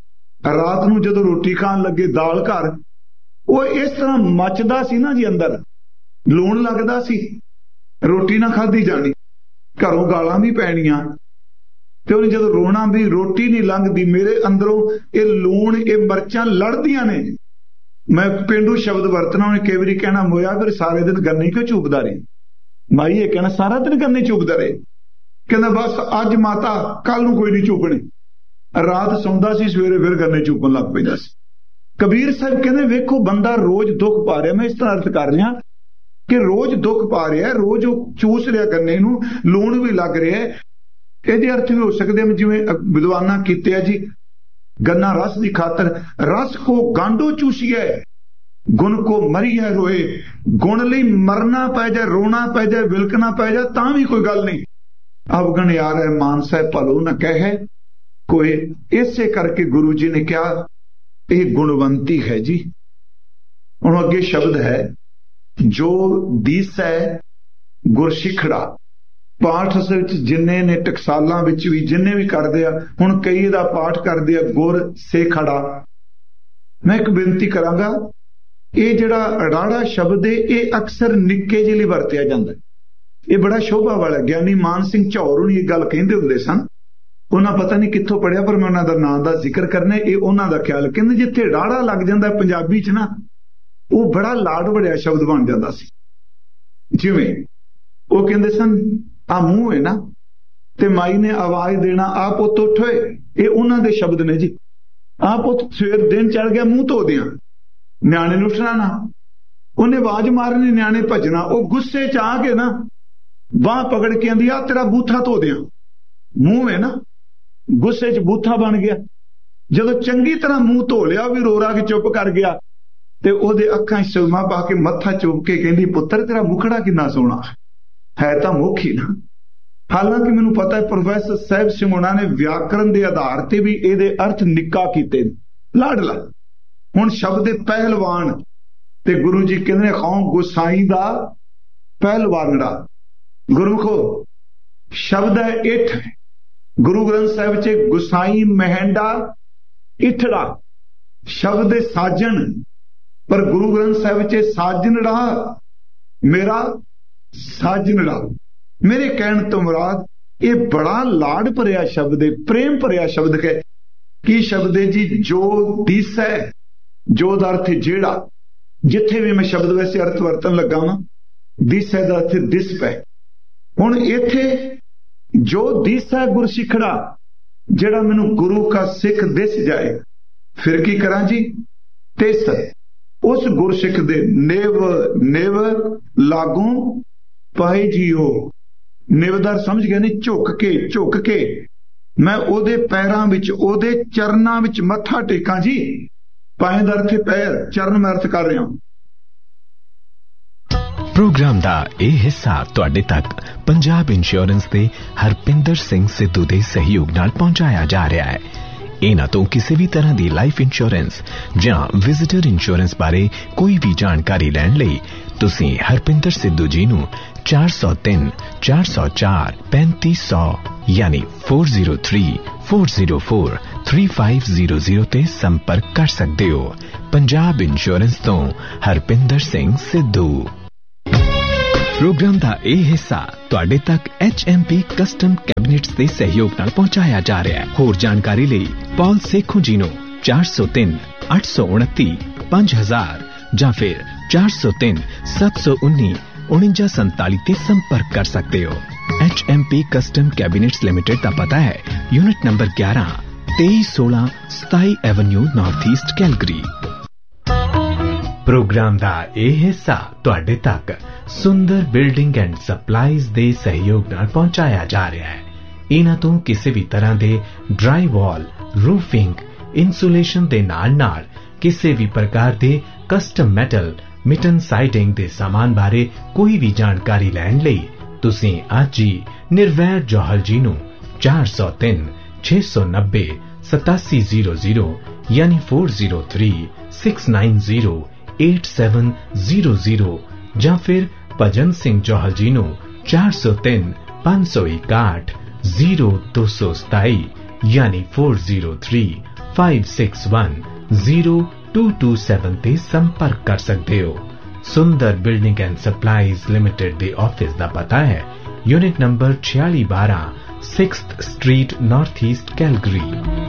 ਰਾਤ ਨੂੰ ਜਦੋਂ ਰੋਟੀ ਖਾਣ ਲੱਗੇ ਦਾਲ ਘਰ, ਉਹ ਇਸ ਤਰ੍ਹਾਂ ਮੱਚਦਾ ਸੀ ਨਾ ਜੀ, ਅੰਦਰ ਲੂਣ ਲੱਗਦਾ ਸੀ, ਰੋਟੀ ਨਾ ਖਾਧੀ ਜਾਣੀ, ਘਰੋਂ ਗਾਲਾਂ ਵੀ ਪੈਣੀਆਂ। ਤੇ ਉਹਨੇ ਜਦੋਂ ਰੋਣਾ ਵੀ, ਰੋਟੀ ਨਹੀਂ ਲੰਘਦੀ ਮੇਰੇ ਅੰਦਰੋਂ, ਇਹ ਲੂਣ ਇਹ ਮਿਰਚਾਂ ਲੜਦੀਆਂ ਨੇ। ਮੈਂ ਪੇਂਡੂ ਸ਼ਬਦ ਵਰਤਣਾ, ਉਹਨੇ ਕਈ ਵਾਰੀ ਕਹਿਣਾ ਮੋਇਆ ਫਿਰ ਸਾਰੇ ਦਿਨ ਗੰਨੇ ਕਿਉਂ ਚੂਪਦਾ ਰਹੇ? ਮਾਈ ਇਹ ਕਹਿਣਾ ਸਾਰਾ ਦਿਨ ਗੰਨੇ ਚੂਪਦਾ ਰਹੇ। ਕਹਿੰਦਾ ਬਸ ਅੱਜ ਮਾਤਾ, ਕੱਲ ਨੂੰ ਕੋਈ ਨਹੀਂ ਚੂਪਣੇ। ਰਾਤ ਸੌਂਦਾ ਸੀ, ਸਵੇਰੇ ਫਿਰ ਗੰਨੇ ਚੂਪਣ ਲੱਗ ਪੈਂਦਾ ਸੀ। कबीर साहब कहते वेखो बंदा रोज दुख पा रहा, मैं इस तरह अर्थ कर रहा कि रोज दुख पा रहा, रोज वो चूस रहा गन्ने नूं, लूण भी लग रहा है। ਇਹਦੇ अर्थ भी हो सकते हैं जिवें विद्वाना कीते जी, गन्ना रस की खातर रस को गांडो चूसिया, गुण को मरिया रोए, गुण लई मरना पै जाए, रोना पै जाए, विलकना पै जाए, तां भी कोई गल नहीं। अवगण यार है मानसा भलो न कहे कोई। इसे करके गुरु जी ने कहा यह गुणवंती है जी। हुण अगे शब्द है जो दीसै गुरसिखड़ा। पाठ असल जिन्ने ने टकसालां विच भी जिन्ने भी करदे आ, हुण कई दा पाठ करदे आ गुर सिखड़ा। मैं एक बेनती करांगा, ये जिहड़ा राड़ा शब्द है ये अक्सर निक्के ਜਿਹੇ ਲਈ ਵਰਤਿਆ ਜਾਂਦਾ ਹੈ। ਇਹ बड़ा शोभा वाला। ਗਿਆਨੀ ਮਾਨ ਸਿੰਘ ਝੌਰ ਨੂੰ ਇਹ ਗੱਲ ਕਹਿੰਦੇ ਹੁੰਦੇ ਸਨ। ਉਹਨਾਂ ਪਤਾ ਨਹੀਂ ਕਿੱਥੋਂ ਪੜਿਆ, ਪਰ ਮੈਂ ਉਹਨਾਂ ਦਾ ਨਾਮ ਦਾ ਜ਼ਿਕਰ ਕਰਨਾ। ਇਹ ਉਹਨਾਂ ਦਾ ਖਿਆਲ, ਕਹਿੰਦੇ ਜਿੱਥੇ ਰਾੜਾ ਲੱਗ ਜਾਂਦਾ ਪੰਜਾਬੀ ਚ ਨਾ, ਉਹ ਬੜਾ ਲਾਡ ਵੜਿਆ ਸ਼ਬਦ ਬਣ ਜਾਂਦਾ ਸੀ। ਜਿਵੇਂ ਉਹ ਕਹਿੰਦੇ ਸਨ ਆ ਮੂੰਹ ਹੈ ਨਾ ਤੇ ਮਾਈ ਨੇ ਆਵਾਜ਼ ਦੇਣਾ ਆ ਪੁੱਤ ਉੱਠ ਓਏ, ਇਹ ਉਹਨਾਂ ਦੇ ਸ਼ਬਦ ਨੇ ਜੀ। ਆ ਪੁੱਤ ਸਵੇਰ ਦਿਨ ਚੜ ਗਿਆ ਮੂੰਹ ਧੋ ਦਿਆਂ, ਨਿਆਣੇ ਨੂੰ ਉੱਠਣਾ ਨਾ, ਉਹਨੇ ਆਵਾਜ਼ ਮਾਰਨੀ, ਨਿਆਣੇ ਭੱਜਣਾ। ਉਹ ਗੁੱਸੇ ਚ ਆ ਕੇ ਨਾ ਬਾਹ ਪਕੜ ਕੇ ਆਂਦੀ ਆ ਤੇਰਾ ਬੂਥਾ ਧੋ ਦਿਆਂ। ਮੂੰਹ ਹੈ ਨਾ, ਗੁੱਸੇ ਚ ਬੂਥਾ ਬਣ ਗਿਆ। ਜਦੋਂ ਚੰਗੀ ਤਰ੍ਹਾਂ ਮੂੰਹ ਧੋ ਲਿਆ ਵੀ ਰੋ ਰਾ ਕੇ ਚੁੱਪ ਕਰ ਗਿਆ ਤੇ ਉਹਦੇ ਅੱਖਾਂ 'ਚ ਸੁਰਮਾ ਪਾ ਕੇ ਮੱਥਾ ਚੁੱਕ ਕੇ ਕਹਿੰਦੀ ਪੁੱਤਰ ਤੇਰਾ ਮੁਖੜਾ ਕਿੰਨਾ ਸੋਹਣਾ ਹੈ, ਤਾਂ ਮੁੱਖ ਹੀ ਨਾ। ਹਾਲਾਂਕਿ ਮੈਨੂੰ ਪਤਾ ਹੈ ਪ੍ਰੋਫੈਸਰ ਸਾਹਿਬ ਸਿੰਘ ਉਹਨਾਂ ਨੇ ਵਿਆਕਰਨ ਦੇ ਆਧਾਰ ਤੇ ਵੀ ਇਹਦੇ ਅਰਥ ਨਿੱਕਾ ਕੀਤੇ, ਲਾਡਲਾ। ਹੁਣ ਸ਼ਬਦ ਦੇ ਪਹਿਲਵਾਨ ਤੇ ਗੁਰੂ ਜੀ ਕਹਿੰਦੇ ਕੌਮ ਗੁਸਾਈ ਦਾ ਪਹਿਲਵਾਨੜਾ। ਗੁਰਮੁਖੋ ਸ਼ਬਦ ਹੈ ਇਠ। ਗੁਰੂ ਗ੍ਰੰਥ ਸਾਹਿਬ 'ਚ ਗੁਸਾਈ ਮਹਿੰਡਾ ਇਠੜਾ ਸ਼ਬਦ ਹੈ ਸਾਜਣ, पर गुरु ग्रंथ साहिब च साजनड़ा मेरा साजनड़ा। मेरे कहण तो मुराद ये बड़ा लाड भरिया शब्द है, प्रेम भरिया शब्द है। की शब्द है जी? जो दिस है, जो अर्थ जेड़ा, जिथे भी मैं शब्द वैसे अर्थ वरतन लगा वा, दिस है दा अर्थ दिस पै। हुण इथे जो दिस है गुरसिखड़ा, जेड़ा मैनू गुरु का सिख दिस जाए, फिर की करा जी? तिस उस गुरसिख दे निव निव लागू पाए जीओ। निवदार समझ गए नहीं? झुक के झुक के मैं ओदे पैरां विच ओदे चरनां विच मत्था टेकां जी। पाए दा अर्थ पैर, चरण मैं अर्थ कर रहा। प्रोग्राम दा ਇਹ ਹਿੱਸਾ ਤੁਹਾਡੇ ਤੱਕ ਪੰਜਾਬ ਇੰਸ਼ੋਰੈਂਸ ਦੇ ਹਰਪਿੰਦਰ ਸਿੰਘ ਸਿੱਧੂ ਦੇ ਸਹਿਯੋਗ ਨਾਲ ਪਹੁੰਚਾਇਆ ਜਾ ਰਿਹਾ ਹੈ। ਇਹਨਾਂ ਤੋਂ ਕਿਸੇ ਵੀ ਤਰ੍ਹਾਂ ਦੀ ਲਾਈਫ ਇੰਸ਼ੋਰੈਂਸ ਜਾਂ ਵਿਜ਼ਿਟਰ ਇੰਸ਼ੋਰੈਂਸ ਬਾਰੇ ਕੋਈ ਵੀ ਜਾਣਕਾਰੀ ਲੈਣ ਲਈ ਤੁਸੀਂ ਹਰਪਿੰਦਰ ਸਿੱਧੂ ਜੀ ਨੂੰ ਚਾਰ ਸੌ ਤਿੰਨ ਚਾਰ ਸੌ ਚਾਰ ਪੈਂਤੀ ਸੌ ਯਾਨੀ ਚਾਰ ਸੌ ਤਿੰਨ ਚਾਰ ਸੌ ਚਾਰ ਤਿੰਨ ਪੰਜ ਜ਼ੀਰੋ ਜ਼ੀਰੋ ਤੇ ਸੰਪਰਕ ਕਰ ਸਕਦੇ ਹੋ। ਪੰਜਾਬ ਇੰਸ਼ੋਰੈਂਸ ਤੋਂ ਹਰਪਿੰਦਰ ਸਿੰਘ ਸਿੱਧੂ। प्रोग्राम का यह हिस्सा तुहाडे तक H M P custom cabinets के सहयोग नाल पहुंचाया जा रहा है। होर जानकारी लई पॉल सेखों जी नूं चार सौ तीन अठ सौ उनती पांच हजार या फिर चार सौ तीन सत्त सौ उन्नी उनंजा संताली ते संपर्क कर सकते हो। H M P custom cabinets limited का पता है यूनिट नंबर ग्यारह तेईस सोलह सताई Avenue north east Calgary. Programme का यह हिस्सा तुहाडे तक सुंदर बिल्डिंग एंड सप्लाईज दे सहयोग नाल पहुंचाया जा रहा है। इन्हां तों किसी भी तरह दे ड्राई वॉल, रूफिंग, इंसुलेशन दे नाल नाल किसी भी प्रकार दे कस्टम मेटल, मिटन साइडिंग दे सामान बारे कोई भी जानकारी लैण लई तुसीं अज ही निर्वैर जौहल जी नूं चार सौ तीन छे सौ नब्बे सतासी जीरो जीरो यानी four zero three six nine zero eight seven zero zero या फिर भजन सिंह जौहल जी नूं चार सौ तीन पांच सौ इकाठ जीरो दो सौ सताई यानी four zero three five six one zero to two seven ते संपर्क कर सकते हो। सुंदर building and supplies limited they office दा पता है यूनिट नंबर छियाली बारह sixth street north east Calgary.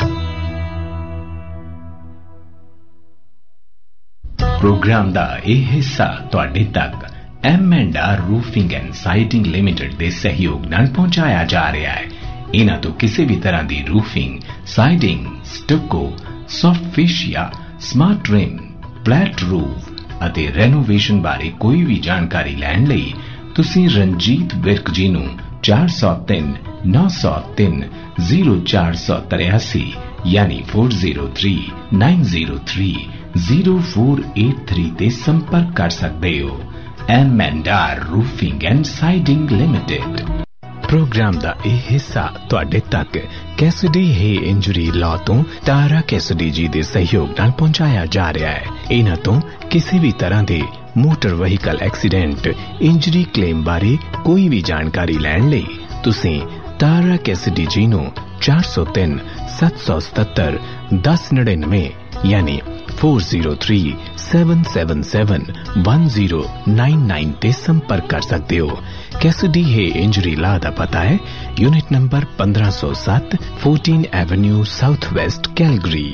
Programme दा यह हिस्सा तुहाडे तक M and are roofing and siding limited दे सहयोग नाल पहुंचाया जा रहा है। इन्हां तो किसी भी तरह की roofing, siding, stucco, soft fascia, smart trim, flat roof ਅਤੇ ਰੈਨੋਵੇਸ਼ਨ ਬਾਰੇ ਕੋਈ ਵੀ ਜਾਣਕਾਰੀ ਲੈਣ ਲਈ ਤੁਸੀਂ ਰਣਜੀਤ ਵਿਰਕ ਜੀ ਨੂੰ ਚਾਰ ਸੌ ਤਿੰਨ ਨੌ ਸੌ ਤਿੰਨ ਜ਼ੀਰੋ ਚਾਰ ਸੌ ਤਰਿਆਸੀ ਯਾਨੀ ਚਾਰ ਜ਼ੀਰੋ ਤਿੰਨ ਨੌ ਜ਼ੀਰੋ ਤਿੰਨ ਜ਼ੀਰੋ ਚਾਰ ਅੱਠ ਤਿੰਨ ਤੇ ਸੰਪਰਕ ਕਰ ਸਕਦੇ ਹੋ। M and R roofing and siding limited. Programme ਦਾ ਇਹ ਹਿੱਸਾ ਤੁਹਾਡੇ ਤੱਕ ਕੈਸਡੀ ਹੈ ਇੰਜਰੀ ਲਾਅ ਤੋਂ ਤਾਰਾ ਕੈਸਡੀ ਜੀ ਦੇ ਸਹਿਯੋਗ ਨਾਲ ਪਹੁੰਚਾਇਆ ਜਾ ਰਿਹਾ ਹੈ। ਇਹਨਾਂ ਤੋਂ ਕਿਸੇ ਵੀ ਤਰ੍ਹਾਂ ਦੇ motor vehicle accident injury claim ਬਾਰੇ ਕੋਈ ਵੀ ਜਾਣਕਾਰੀ ਲੈਣ ਲਈ ਤੁਸੀਂ ਤਾਰਾ ਕੈਸਡੀ ਜੀ ਨੂੰ ਚਾਰ ਸੌ ਤਿੰਨ ਸੱਤ ਸੌ ਸਤੱਤਰ ਦਸ ਨੜਿਨਵੇਂ ਯਾਨੀ ਚਾਰ ਜ਼ੀਰੋ ਤਿੰਨ ਸੱਤ ਸੱਤ ਸੱਤ ਇੱਕ ਜ਼ੀਰੋ ਨੌ ਨੌ ਤੇ ਸੰਪਰਕ ਕਰ ਸਕਦੇ ਹੋ। ਕੈਸਡੀ ਹੈ ਇੰਜਰੀ ਲਾਅ ਦਾ ਪਤਾ ਹੈ ਯੂਨਿਟ ਨੰਬਰ ਪੰਦਰਾਂ ਸੌ ਸੱਤ ਚੌਦਾਂ ਐਵੇਨਿਊ ਸਾਊਥ ਵੈਸਟ ਕੈਲਗਰੀ।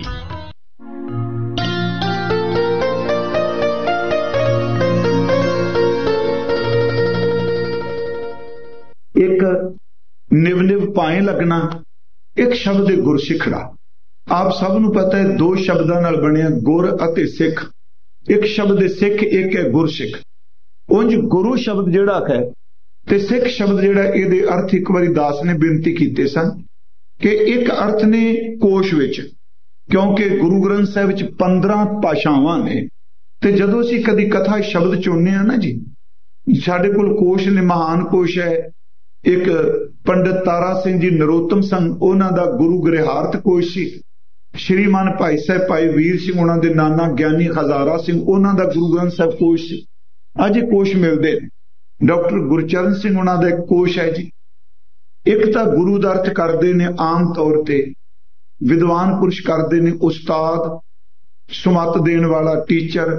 ਇੱਕ ਨਿਵ ਨਿਵ ਪਾਏ ਲੱਗਣਾ, ਇੱਕ ਸ਼ਬਦ ਹੈ ਗੁਰਸਿੱਖੜਾ। ਆਪ ਸਭ ਨੂੰ ਪਤਾ ਹੈ ਦੋ ਸ਼ਬਦਾਂ ਨਾਲ ਬਣਿਆ ਗੁਰ ਅਤੇ ਸਿੱਖ। ਇੱਕ ਸ਼ਬਦ ਹੈ ਸਿੱਖ, ਇੱਕ ਹੈ ਗੁਰਸਿੱਖ। ਉਂਝ ਗੁਰੂ ਸ਼ਬਦ ਜਿਹੜਾ ਹੈ ਤੇ ਸਿੱਖ ਸ਼ਬਦ ਜਿਹੜਾ, ਇਹਦੇ ਅਰਥ ਇੱਕ ਵਾਰੀ ਦਾਸ ਨੇ ਬੇਨਤੀ ਕੀਤੇ ਸਨ ਕਿ ਇੱਕ ਅਰਥ ਨੇ ਕੋਸ਼ ਵਿੱਚ, ਕਿਉਂਕਿ ਗੁਰੂ ਗ੍ਰੰਥ ਸਾਹਿਬ ਵਿੱਚ ਪੰਦਰਾਂ ਭਾਸ਼ਾਵਾਂ ਨੇ ਤੇ ਜਦੋਂ ਅਸੀਂ ਕਦੀ ਕਥਾ ਸ਼ਬਦ ਚੁਣਨੇ ਆ ਨਾ ਜੀ, ਸਾਡੇ ਕੋਲ ਕੋਸ਼ ਨੇ, ਮਹਾਨ ਕੋਸ਼ ਹੈ ਇੱਕ ਪੰਡਿਤ ਤਾਰਾ ਸਿੰਘ ਜੀ ਨਰੋਤਮ ਸਨ, ਉਹਨਾਂ ਦਾ ਗੁਰੂ ਗ੍ਰਿਹਾਰਥ ਕੋਸ਼ ਸੀ। ਸ਼੍ਰੀਮਾਨ ਭਾਈ ਸਾਹਿਬ ਭਾਈ ਵੀਰ ਸਿੰਘ ਉਹਨਾਂ ਦੇ ਨਾਨਾ ਗਿਆਨੀ ਹਜ਼ਾਰਾ ਸਿੰਘ, ਉਹਨਾਂ ਦਾ ਗੁਰੂ ਗ੍ਰੰਥ ਸਾਹਿਬ ਕੋਸ਼ ਸੀ। ਅੱਜ ਇਹ ਕੋਸ਼ ਮਿਲਦੇ ਨੇ। ਡਾਕਟਰ ਗੁਰਚਰਨ ਸਿੰਘ ਉਹਨਾਂ ਦਾ ਇੱਕ ਕੋਸ਼ ਹੈ ਜੀ। ਇੱਕ ਤਾਂ ਗੁਰੂ ਦਾ ਅਰਥ ਕਰਦੇ ਨੇ ਆਮ ਤੌਰ ਤੇ ਵਿਦਵਾਨ ਪੁਰਸ਼ ਕਰਦੇ ਨੇ ਉਸਤਾਦ, ਸੁਮਤ ਦੇਣ ਵਾਲਾ, ਟੀਚਰ,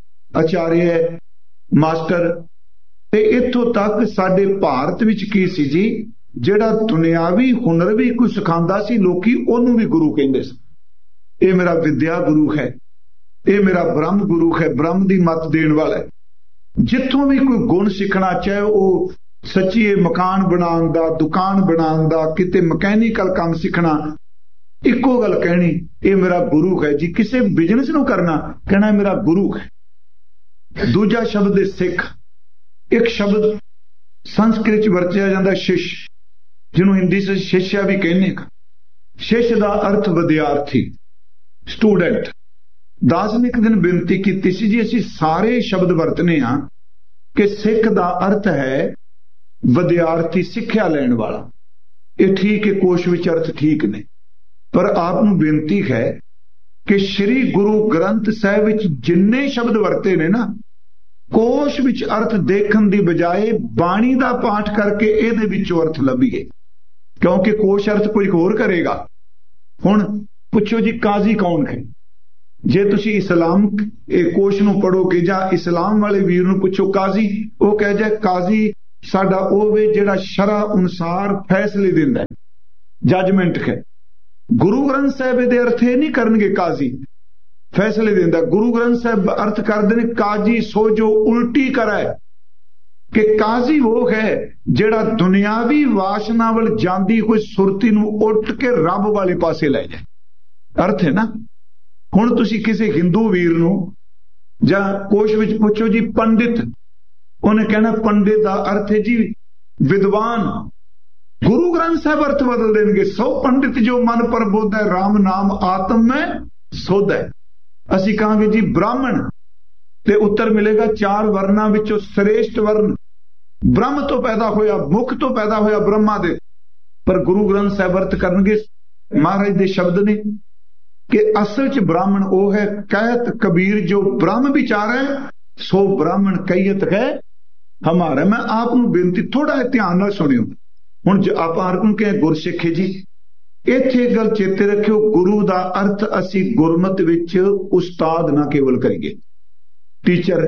ਆਚਾਰਿਆ, ਮਾਸਟਰ। ਤੇ ਇੱਥੋਂ ਤੱਕ ਸਾਡੇ ਭਾਰਤ ਵਿੱਚ ਕੀ ਸੀ ਜੀ, ਜਿਹੜਾ ਦੁਨਿਆਵੀ ਹੁਨਰ ਵੀ ਕੋਈ ਸਿਖਾਉਂਦਾ ਸੀ, ਲੋਕੀ ਉਹਨੂੰ ਵੀ ਗੁਰੂ ਕਹਿੰਦੇ ਸੀ। ਇਹ ਮੇਰਾ ਵਿਦਿਆ ਗੁਰੂ ਹੈ, ਇਹ ਮੇਰਾ ਬ੍ਰਹਮ ਗੁਰੂ ਹੈ, ਬ੍ਰਹਮ ਦੀ ਮੱਤ ਦੇਣ ਵਾਲਾ ਹੈ। ਜਿੱਥੋਂ ਵੀ ਕੋਈ ਗੁਣ ਸਿੱਖਣਾ, ਚਾਹੇ ਉਹ ਸੱਚੀਏ ਮਕਾਨ ਬਣਾਉਣ ਦਾ, ਦੁਕਾਨ ਬਣਾਉਣ ਦਾ, ਕਿਤੇ ਮਕੈਨੀਕਲ ਕੰਮ ਸਿੱਖਣਾ, ਇੱਕੋ ਗੱਲ ਕਹਿਣੀ, ਇਹ ਮੇਰਾ ਗੁਰੂ ਹੈ ਜੀ। ਕਿਸੇ ਬਿਜ਼ਨਸ ਨੂੰ ਕਰਨਾ, ਕਹਿਣਾ ਮੇਰਾ ਗੁਰੂ ਹੈ। ਦੂਜਾ ਸ਼ਬਦ ਹੈ ਸਿੱਖ। ਇੱਕ ਸ਼ਬਦ ਸੰਸਕ੍ਰਿਤ ਚ ਵਰਤਿਆ ਜਾਂਦਾ ਸ਼ਿਸ਼, ਜਿਹਨੂੰ ਹਿੰਦੀ ਚ ਸ਼ਿਸ਼ਿਆ ਵੀ ਕਹਿੰਦੇ। ਸ਼ਿਸ਼ ਦਾ ਅਰਥ ਵਿਦਿਆਰਥੀ, ਸਟੂਡੈਂਟ। ਦਾਸ ਨੇ ਇੱਕ ਦਿਨ ਬੇਨਤੀ ਕੀਤੀ ਸੀ ਜੀ, ਅਸੀਂ ਸਾਰੇ ਸ਼ਬਦ ਵਰਤਨੇ ਆ ਕਿ ਸਿੱਖ ਦਾ ਅਰਥ ਹੈ ਵਿਦਿਆਰਥੀ, ਸਿੱਖਿਆ ਲੈਣ ਵਾਲਾ। ਇਹ ਠੀਕ ਹੈ, ਕੋਸ਼ ਵਿੱਚ ਅਰਥ ਠੀਕ ਨੇ, ਪਰ ਆਪ ਨੂੰ ਬੇਨਤੀ ਹੈ ਕਿ ਸ੍ਰੀ ਗੁਰੂ ਗ੍ਰੰਥ ਸਾਹਿਬ ਵਿੱਚ ਜਿੰਨੇ ਸ਼ਬਦ ਵਰਤੇ ਨੇ ਨਾ, ਕੋਸ਼ ਵਿੱਚ ਅਰਥ ਦੇਖਣ ਦੀ ਬਜਾਏ ਬਾਣੀ ਦਾ ਪਾਠ ਕਰਕੇ ਇਹਦੇ ਵਿੱਚੋਂ ਅਰਥ ਲੱਭੀਏ, ਕਿਉਂਕਿ ਕੋਸ਼ ਅਰਥ ਕੋਈ ਹੋਰ ਕਰੇਗਾ। ਹੁਣ ਪੁੱਛੋ ਜੀ ਕਾਜ਼ੀ ਕੌਣ ਹੈ? ਜੇ ਤੁਸੀਂ ਇਸਲਾਮ ਇਹ ਕੋਸ਼ ਨੂੰ ਪੜੋਗੇ ਜਾਂ ਇਸਲਾਮ ਵਾਲੇ ਵੀਰ ਨੂੰ ਪੁੱਛੋ ਕਾਜ਼ੀ, ਉਹ ਕਹਿ ਜਾਏ ਕਾਜ਼ੀ ਸਾਡਾ ਉਹ ਵੇ ਜਿਹੜਾ ਸ਼ਰਅ ਅਨੁਸਾਰ ਫੈਸਲੇ ਦਿੰਦਾ ਹੈ, ਜੱਜਮੈਂਟ ਹੈ। ਗੁਰੂ ਗ੍ਰੰਥ ਸਾਹਿਬ ਦੇ ਅਰਥ ਇਹ ਨਹੀਂ ਕਰਨਗੇ ਕਾਜ਼ੀ ਫੈਸਲੇ ਦਿੰਦਾ। ਗੁਰੂ ਗ੍ਰੰਥ ਸਾਹਿਬ ਅਰਥ ਕਰਦੇ ਨੇ ਕਾਜੀ ਸੋ ਜੋ ਉਲਟੀ ਕਰੇ, ਕਿ ਕਾਜ਼ੀ ਉਹ ਹੈ ਜਿਹੜਾ ਦੁਨਿਆਵੀ ਵਾਸ਼ਨਾ ਵੱਲ ਜਾਂਦੀ ਹੋਈ ਸੁਰਤੀ ਨੂੰ ਉੱਟ ਕੇ ਰੱਬ ਵਾਲੇ ਪਾਸੇ ਲੈ ਜਾਏ। ਅਰਥ ਹੈ ਨਾ। ਹੁਣ ਤੁਸੀਂ ਕਿਸੇ ਹਿੰਦੂ ਵੀਰ ਨੂੰ ਜਾਂ ਕੋਸ਼ ਵਿੱਚ ਪੁੱਛੋ ਜੀ ਪੰਡਿਤ, ਉਹਨੇ ਕਹਿਣਾ ਪੰਡਿਤ ਦਾ ਅਰਥ ਹੈ ਜੀ ਵਿਦਵਾਨ। ਗੁਰੂ ਗ੍ਰੰਥ ਸਾਹਿਬ ਅਰਥ ਬਦਲ ਦੇਣਗੇ, ਸੋ ਪੰਡਿਤ ਜੋ ਮਨ ਪ੍ਰਬੋਧ ਹੈ, ਰਾਮ ਨਾਮ ਆਤਮ ਮੈਂ ਸੋਧ ਹੈ। ਅਸੀਂ ਕਹਾਂਗੇ ਜੀ ਬ੍ਰਾਹਮਣ, ਤੇ ਉੱਤਰ ਮਿਲੇਗਾ ਚਾਰ ਵਰਨਾਂ ਵਿੱਚੋਂ ਸ੍ਰੇਸ਼ਟ ਵਰਨ, ਬ੍ਰਹਮ ਤੋਂ ਪੈਦਾ ਹੋਇਆ, ਮੁਖ ਤੋਂ ਪੈਦਾ ਹੋਇਆ ਬ੍ਰਹਮਾ ਦੇ। ਪਰ ਗੁਰੂ ਗ੍ਰੰਥ ਸਾਹਿਬ ਅਰਥ ਕਰਨਗੇ, ਮਹਾਰਾਜ ਦੇ ਸ਼ਬਦ ਨੇ ਕਿ ਅਸਲ ਚ ਬ੍ਰਾਹਮਣ ਉਹ ਹੈ, ਕਹਿਤ ਕਬੀਰ ਜੋ ਬ੍ਰਹਮ ਵਿਚਾਰੈ ਸੋ ਬ੍ਰਾਹਮਣ ਕਹੀਤ ਹੈ ਹਮਾਰਾ। ਮੈਂ ਆਪ ਨੂੰ ਬੇਨਤੀ ਥੋੜਾ ਧਿਆਨ ਨਾਲ ਸੁਣਿਓ। ਹੁਣ ਆਪਾਂ ਹਰ ਕੋਈ ਕਹੇ ਗੁਰਸਿੱਖ ਹੈ ਜੀ, ਇੱਥੇ ਇੱਕ ਗੱਲ ਚੇਤੇ ਰੱਖਿਓ, ਗੁਰੂ ਦਾ ਅਰਥ ਅਸੀਂ ਗੁਰਮਤ ਵਿੱਚ ਉਸਤਾਦ ਨਾ ਕੇਵਲ ਕਰੀਏ, ਟੀਚਰ,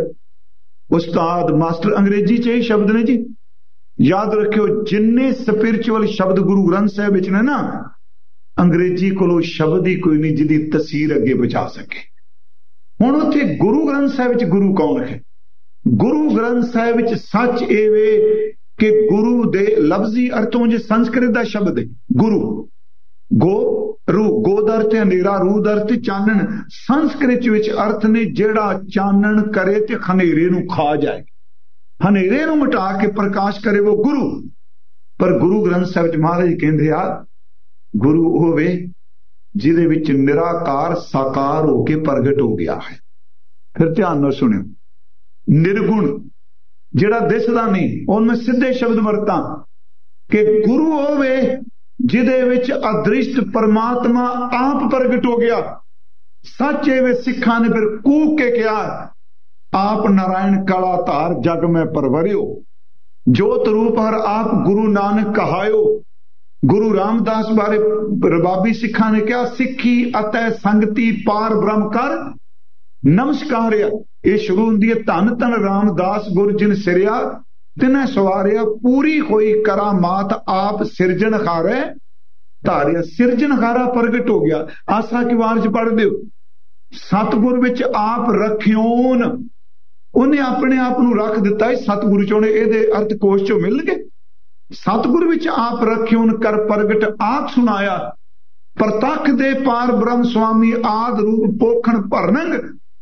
ਉਸਤਾਦ, ਮਾਸਟਰ, ਅੰਗਰੇਜ਼ੀ ਚ ਇਹ ਸ਼ਬਦ ਨੇ ਜੀ। ਯਾਦ ਰੱਖਿਓ ਜਿੰਨੇ ਸਪਿਰਿਚੁਅਲ ਸ਼ਬਦ ਗੁਰੂ ਗ੍ਰੰਥ ਸਾਹਿਬ ਵਿੱਚ ਨੇ ਨਾ, ਅੰਗਰੇਜ਼ੀ ਕੋਲੋਂ ਸ਼ਬਦ ਹੀ ਕੋਈ ਨਹੀਂ ਜਿਹਦੀ ਤਸੀਰ ਅੱਗੇ ਪਹੁੰਚਾ ਸਕੇ। ਹੁਣ ਉੱਥੇ ਗੁਰੂ ਗ੍ਰੰਥ ਸਾਹਿਬ ਵਿੱਚ ਗੁਰੂ ਕੌਣ ਹੈ? ਗੁਰੂ ਗ੍ਰੰਥ ਸਾਹਿਬ ਵਿੱਚ ਸੱਚ ਇਹ ਵੇ ਕਿ ਗੁਰੂ ਦੇ ਲਫ਼ਜ਼ੀ ਅਰਥੋਂ ਜੇ ਸੰਸਕ੍ਰਿਤ ਦਾ ਸ਼ਬਦ ਹੈ ਗੁਰੂ, ਗੋ ਰੂ ਗੋ ਦਾ ਅਰਥ ਹਨੇਰਾ, ਰੂ ਦਾ ਅਰਥ ਚਾਨਣ। ਸੰਸਕ੍ਰਿਤ ਵਿੱਚ ਅਰਥ ਨੇ ਜਿਹੜਾ ਚਾਨਣ ਕਰੇ ਤੇ ਹਨੇਰੇ ਨੂੰ ਖਾ ਜਾਏ, ਹਨੇਰੇ ਨੂੰ ਮਿਟਾ ਕੇ ਪ੍ਰਕਾਸ਼ ਕਰੇ ਉਹ ਗੁਰੂ। ਪਰ ਗੁਰੂ ਗ੍ਰੰਥ ਸਾਹਿਬ ਚ ਮਹਾਰਾਜ ਕਹਿੰਦੇ ਆ ਗੁਰੂ ਉਹ ਵੇ ਜਿਹਦੇ ਵਿੱਚ ਨਿਰਾਕਾਰ ਸਾਕਾਰ ਹੋ ਕੇ ਪ੍ਰਗਟ ਹੋ ਗਿਆ ਹੈ। ਫਿਰ ਧਿਆਨ ਨਾਲ ਸੁਣਿਓ, ਨਿਰਗੁਣ ਜਿਹੜਾ ਦਿਸਦਾ ਨਹੀਂ, ਉਹ ਮੈਂ ਸਿੱਧੇ ਸ਼ਬਦ ਵਰਤਾਂ ਕਿ ਗੁਰੂ ਉਹ ਵੇ ਜਿਹਦੇ ਵਿੱਚ ਅਦ੍ਰਿਸ਼ਟ ਪਰਮਾਤਮਾ ਆਪ ਪ੍ਰਗਟ ਹੋ ਗਿਆ। ਸੱਚੇ ਵੇ ਸਿੱਖਾਂ ਨੇ ਫਿਰ ਕੂਕ ਕੇ ਕਿਹਾ ਆਪ ਨਾਰਾਇਣ ਕਲਾ ਧਾਰ ਜਗ ਮੈਂ ਪਰਵਰਿਓ, ਜੋਤ ਰੂਪ ਹਰ ਆਪ ਗੁਰੂ ਨਾਨਕ ਕਹਾਇਓ। ਗੁਰੂ ਰਾਮਦਾਸ ਬਾਰੇ ਰਬਾਬੀ ਸਿੱਖਾਂ ਨੇ ਕਿਹਾ ਸਿੱਖੀ ਅਤੇ ਸੰਗਤੀ ਪਾਰ ਬ੍ਰਹਮ ਕਰ ਨਮਸਕਾਰਿਆ। ਇਹ ਸ਼ੁਰੂ ਹੁੰਦੀ ਹੈ ਧੰਨ ਧੰਨ ਰਾਮਦਾਸ ਗੁਰ ਜਿਨ ਸਿਰਿਆ ਤਿਨੈ ਸਵਾਰਿਆ, ਪੂਰੀ ਹੋਈ ਕਰਾਮਾਤ ਆਪ ਸਿਰਜਣਹਾਰੇ ਧਾਰਿਆ। ਸਿਰਜਣਹਾਰਾ ਪ੍ਰਗਟ ਹੋ ਗਿਆ। ਆਸਾ ਕੀ ਵਾਰ ਚ ਪੜ੍ਹ ਦਿਓ, ਸਤਿਗੁਰ ਵਿੱਚ ਆਪ ਰਖਿਓਨ, ਉਹਨੇ ਆਪਣੇ ਆਪ ਨੂੰ ਰੱਖ ਦਿੱਤਾ। ਸਤਿਗੁਰੂ ਚੋਂ ਇਹਦੇ ਅਰਥ ਕੋਸ਼ ਚੋਂ ਮਿਲਣਗੇ। ਸਤਿਗੁਰ ਵਿੱਚ ਆਪ ਰਖਿਓਨ ਕਰ ਪ੍ਰਗਟ ਆਪ ਸੁਣਾਇਆ, ਪ੍ਰਤੱਖ ਦੇ ਪਾਰ ਬ੍ਰਹਮ ਸੁਆਮੀ ਆਦ ਰੂਪ ਪੋਖਣ ਭਰਨੰਗ।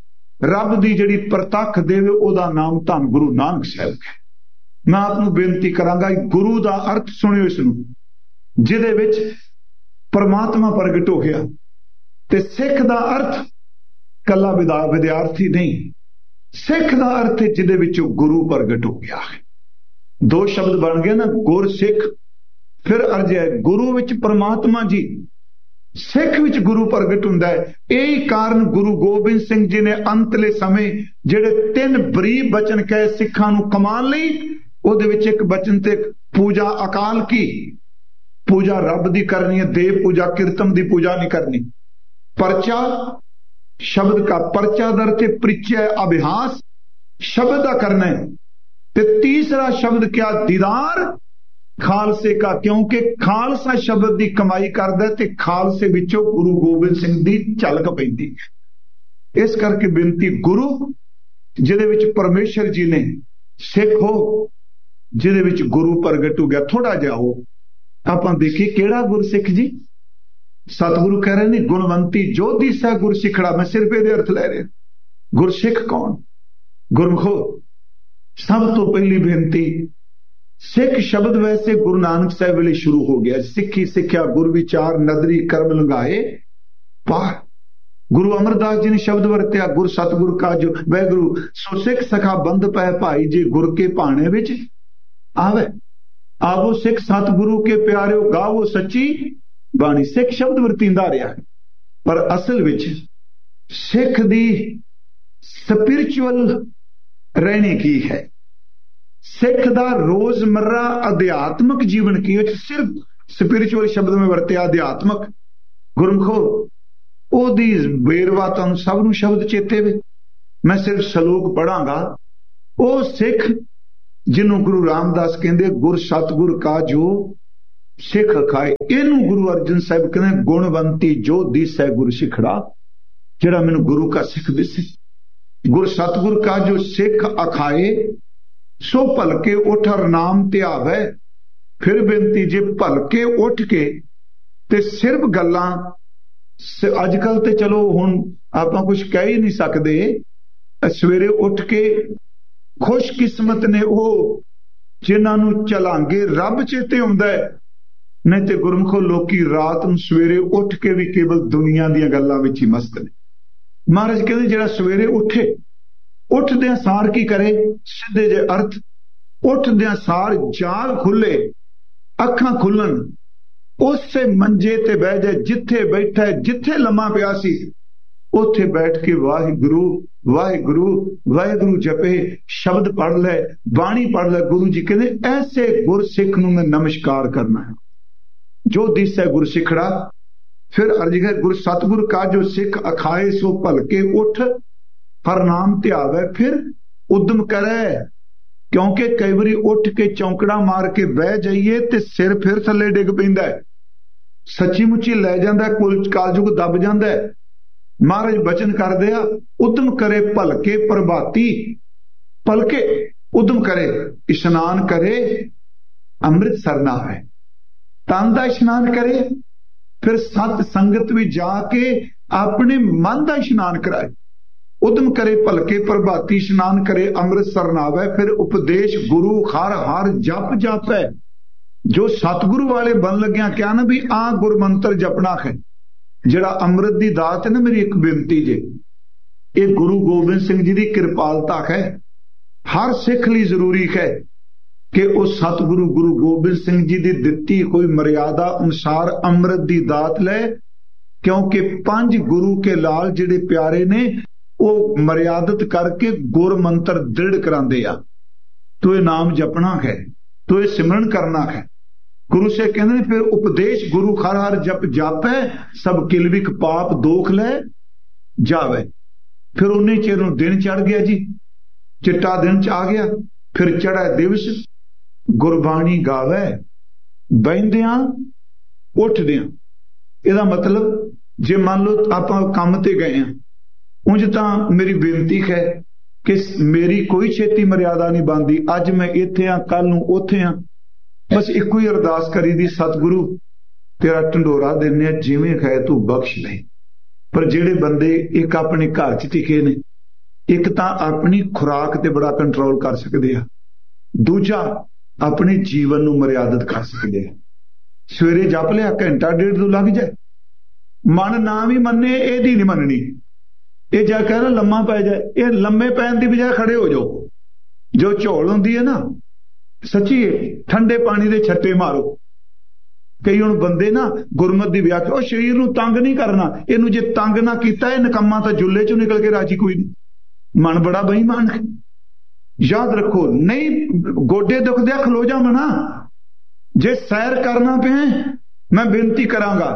ਰੱਬ ਦੀ ਜਿਹੜੀ ਪ੍ਰਤੱਖ ਦੇਵੇ ਉਹਦਾ ਨਾਮ ਧੰਨ ਗੁਰੂ ਨਾਨਕ ਸਾਹਿਬ ਹੈ। ਮੈਂ ਆਪ ਨੂੰ ਬੇਨਤੀ ਕਰਾਂਗਾ ਗੁਰੂ ਦਾ ਅਰਥ ਸੁਣਿਓ ਇਸ ਨੂੰ, ਜਿਹਦੇ ਵਿੱਚ ਪਰਮਾਤਮਾ ਪ੍ਰਗਟ ਹੋ ਗਿਆ। ਤੇ ਸਿੱਖ ਦਾ ਅਰਥ ਕੱਲਾ ਵਿਦਾ ਵਿਦਿਆਰਥੀ ਨਹੀਂ, ਸਿੱਖ ਦਾ ਅਰਥ ਹੈ ਜਿਹਦੇ ਵਿੱਚ ਗੁਰੂ ਪ੍ਰਗਟ ਹੋ ਗਿਆ ਹੈ। ਦੋ ਸ਼ਬਦ ਬਣ ਗਏ ਨਾ, ਗੁਰ ਸਿੱਖ। ਫਿਰ ਅਰਜ ਹੈ ਗੁਰੂ ਵਿੱਚ ਪਰਮਾਤਮਾ ਜੀ, ਸਿੱਖ ਵਿੱਚ ਗੁਰੂ ਪ੍ਰਗਟ ਹੁੰਦਾ ਹੈ। ਇਹੀ ਕਾਰਨ ਗੁਰੂ ਗੋਬਿੰਦ ਸਿੰਘ ਜੀ ਨੇ ਅੰਤਲੇ ਸਮੇਂ ਜਿਹੜੇ ਤਿੰਨ ਬਰੀਕ ਬਚਨ ਕਹੇ ਸਿੱਖਾਂ ਨੂੰ ਕਮਾਉਣ ਲਈ, ਉਹਦੇ ਵਿੱਚ ਇੱਕ ਬਚਨ ਤੇ ਪੂਜਾ ਅਕਾਲ ਕੀ, ਪੂਜਾ ਰੱਬ ਦੀ ਕਰਨੀ ਹੈ, ਦੇਵ ਪੂਜਾ ਕੀਰਤਨ ਦੀ ਪੂਜਾ ਨਹੀਂ ਕਰਨੀ। ਪਰਚਾ शब्द का परचा दर्थ परिचय अभ्यास शब्द का करना है। ते तीसरा शब्द क्या, दीदार खालसे का, क्योंकि खालसा शब्द की कमाई करदा ते खालसे विचों गुरु गोबिंद सिंह दी झलक पैंदी है। इस करके बेनती गुरु जिहदे विच परमेश्वर जी ने, सिख हो जिहदे विच गुरु प्रगट हो गया। थोड़ा जिहा हो आपां देखिए किहड़ा गुरसिख जी। सतगुरु कह रहे ने गुणवंती जो दिसै गुर सिखड़ा। मैं सिर्फ ये अर्थ ले रहा, गुरसिख कौन, गुरमुखो। सब तो पहली बेनती, सिख शब्द वैसे गुरु नानक साहब वेले शुरू हो गया। सिखी सिखिया गुर विचार नदरी कर्म लगाए पार। गुरु अमरदास जी ने शब्द वरत्या गुर सतगुर का जो वह गुरु सो सिख सखा बंद पै भाई जे गुर के भाणे विच आवे। आवो सिख सतगुरु के प्यारे गावो सच्ची बाणी। सिख शब्द वरतींदा रहा है, पर असल विच सिख दी स्पिरिचुअल रहने की है। सिख दा रोजमर्रा अध्यात्मक जीवन की, सिर्फ स्पिरिचुअल शब्द में वरत्या अध्यात्मक। गुरमुखो ओदी बेरवा तुहानूं सब नूं शब्द चेते वे। मैं सिर्फ सलोक पढ़ांगा। ओ सिख जिन्हों गुरु रामदास कहंदे गुर सतगुर का जो सिख खाए, इनू गुरु अर्जन साहब कहते गुणवंती जो दिसै गुर सिखड़ा। जिहड़ा मैनूं गुरु का सिख दिसे, गुर सतगुर का जो सिख अखाए सो भलके उठ हर नाम ध्यावै। फिर बेनती जे भलके उठ के ते सिर्फ गल्लां अजकल ते चलो हुण आपां कुछ कह ही नहीं सकदे। सवेरे उठ के खुशकिस्मत ने वो जिन्हां नूं चलांगे रब चेते आउंदा है। नहीं तो गुरमुखो लोकी रात नूं सवेरे उठ के भी केवल दुनिया दीयां गल्लां विच ही मस्त ने। महाराज कहते जिहड़ा सवेरे उठे, उठदे सार की करे, सीधे जे अर्थ उठदे सार जाग खुले, अखां खुलन, उसे मंजे ते बह जाए जिथे बैठा है, जिथे लम्मा पिया सी उथे बैठ के वाहिगुरु वाहिगुरु वाहिगुरु जपे, शब्द पढ़ ले, बाणी पढ़ ले। गुरु जी कहते ऐसे गुर सिख नूं मैं नमस्कार करना है जो दिसै गुर सिखड़ा। फिर अर्ज है गुर सतगुर का जो सिख अखाए सो भलके उठ हर नाम ध्यावै। फिर उद्यम करे, क्योंकि कई बारी उठ के चौंकड़ा मार के बह जाइए ते सिर फिर थले डिग पैंदा है, सच्ची मुच्ची लै जांदा है, कुल कालजुग दब जांदा है। महाराज बचन कर दिया उद्यम करे भलके प्रभाती। भलके उद्यम करे, इशनान करे, अमृत सरना है, तन का इशनान करे, फिर सत संगत भी जाके अपने मन का इशनान कराए, उदम करे भलके प्रभाती इशनान करे, अमृत सरनावे, फिर उपदेश गुरु हर हर जप जापै। जो सतगुरु वाले बन लग्या क्या ना भी आ गुर मंत्र जपना है, जिहड़ा अमृत दी दात है ना। मेरी एक बेनती जे, ये गुरु गोबिंद सिंह जी की कृपालता है, हर सिख लिए जरूरी है कि उस सतगुरु गुरु गोबिंद सिंह जी की दिती हुई मर्यादा अनुसार अमृत की दात ले, क्योंकि पंज गुरु के लाल जिहड़े प्यारे ने वो मर्यादित करके गुर मंत्र दृढ़ करांदे आ। तो ये नाम जपना है, तो ये सिमरन करना है। गुरु से कहते फिर उपदेश गुरु हर हर जप जापै, सब किलविक पाप दोख ले जावे। फिर उन्हें चिर नूं दिन चढ़ गया जी, चिट्टा दिन च आ गया। फिर चढ़ा दिवस गुरबाणी गावे, बहिंदियां उठदियां। ਇਹਦਾ मतलब जे मान लो आप काम ते गए हैं, उंज तां मेरी बेनती है कि मेरी कोई छेती मर्यादा नहीं बनती। अज मैं इत्थे हाँ, कल नूं उत्थे हाँ, बस इको ही अरदास करी दी, सतगुरु तेरा ढंडोरा देने जिवें है तू बख्श ले। पर जिहड़े बंदे एक अपने घर च टिके ने, एक तां अपनी खुराक ते बड़ा कंट्रोल कर सकते हैं, दूजा अपने जीवन नूं मर्यादित कर सकते हैं। सवेरे जप लिया, घंटा डेढ़ तो लग जाए, मन ना भी मन्ने एदी नहीं मननी। ये जा कहना लम्मा पै जाए, ये लम्मे पैन की बजाय खड़े हो जाओ। जो झोल होंदी है ना, सच्ची ठंडे पानी के छट्टे मारो। कई हुण बंदे ना गुरमत की व्याख्या, और शरीर नूं तंग नहीं करना, इनू जे तंग ना किया ये निकम्मा तो जुल्ले चों निकल के राजी कोई नहीं। मन बड़ा बेईमान है। याद रखो, नहीं गोडे दुखदे खलो जा मना, जे सैर करना पे मैं बेनती करांगा,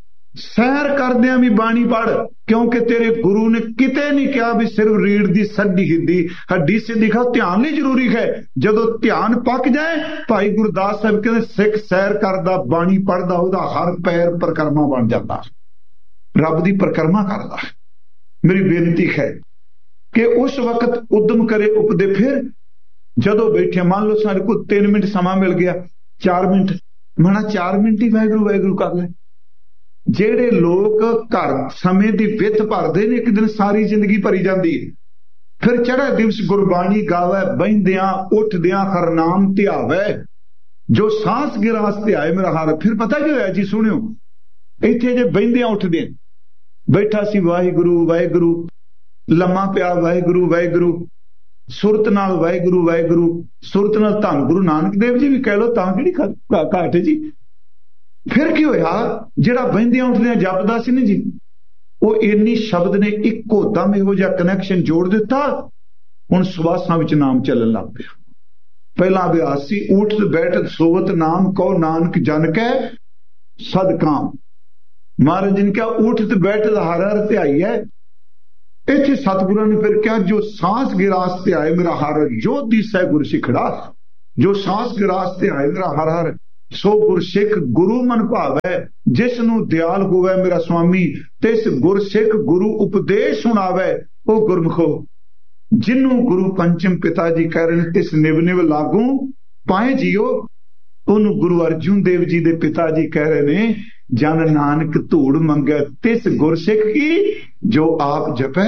सैर करदियां भी बाणी पढ़, क्योंकि तेरे गुरु ने किते नहीं कहा भी सिर्फ रीढ़ की सड्डी हिद्दी हड्डी से दिखा। ध्यान नहीं जरूरी है, जदों ध्यान पक जाए, भाई गुरदास साहब कहते सिख सैर करदा बाणी पढ़दा ओदा हर पैर परिक्रमा बन जाता, रब की परिक्रमा करदा। मेरी बेनती है कि उस वक्त उद्यम करे उपदे। फिर जदों बैठे, मान लो सारे को तीन मिनट समा मिल गया, चार मिनट मना चार मिनट ही वाहिगुरू वाहिगुरू कर ले। जेड़े लोग घर समय की विथ भरते ने, एक दिन सारी जिंदगी भरी जाती है। फिर चढ़ा दिवस गुरबाणी गावे, बहिंदियां उठदियां हरनाम ध्यावे, जो सांस गिरास ध्याए मेरा हार। फिर पता क्या होया जी, सुनियो, इत्थे जे बहिंदियां उठदे बैठा सी वाहिगुरू वाहिगुरू, लम्मा पिया वाहिगुरू वाहिगुरू, सुरत नाल वाहिगुरू वाहिगुरू, सुरत नाल धन गुरु नानक देव जी भी कह लो, तां किहड़ी घाट जी। फिर की होया, जिहड़ा बहिंदियां उठदियां जपदा सी ना जी, वो इन्नी शब्द ने इक्को दम इहो जिहा कनैक्शन जोड़ दिता। हुण सुवासां विच नाम चलन लग पिया। पहला अभ्यास सी उठत बैठत सोवत नाम कहो नानक जन कै सदकाम। महाराज जी ने कहा उठत बैठत हर हर ध्याई है। इत्थे सतगुरां ने फिर क्या, जो सांस गिरास ध्याए मेरा हर, जो दिसै गुर सिखड़ा। जो सांस गिरास ध्याए मेरा हर हर, सो गुर सिख गुरु मन भावै। जिसनू दयाल होवै मेरा स्वामी, तिस गुर सिख गुरु उपदेश सुनावै। ओ गुरमुखो, जिन्नू गुरु पंचम पिता जी कह रहे हैं, तिस निव निव लागू पाए जियो। उन्होंने गुरु अर्जुन देव जी दे पिता जी कह रहे ने, जन नानक धूड़ मंगै तिस गुर सिख की, जो आप जपै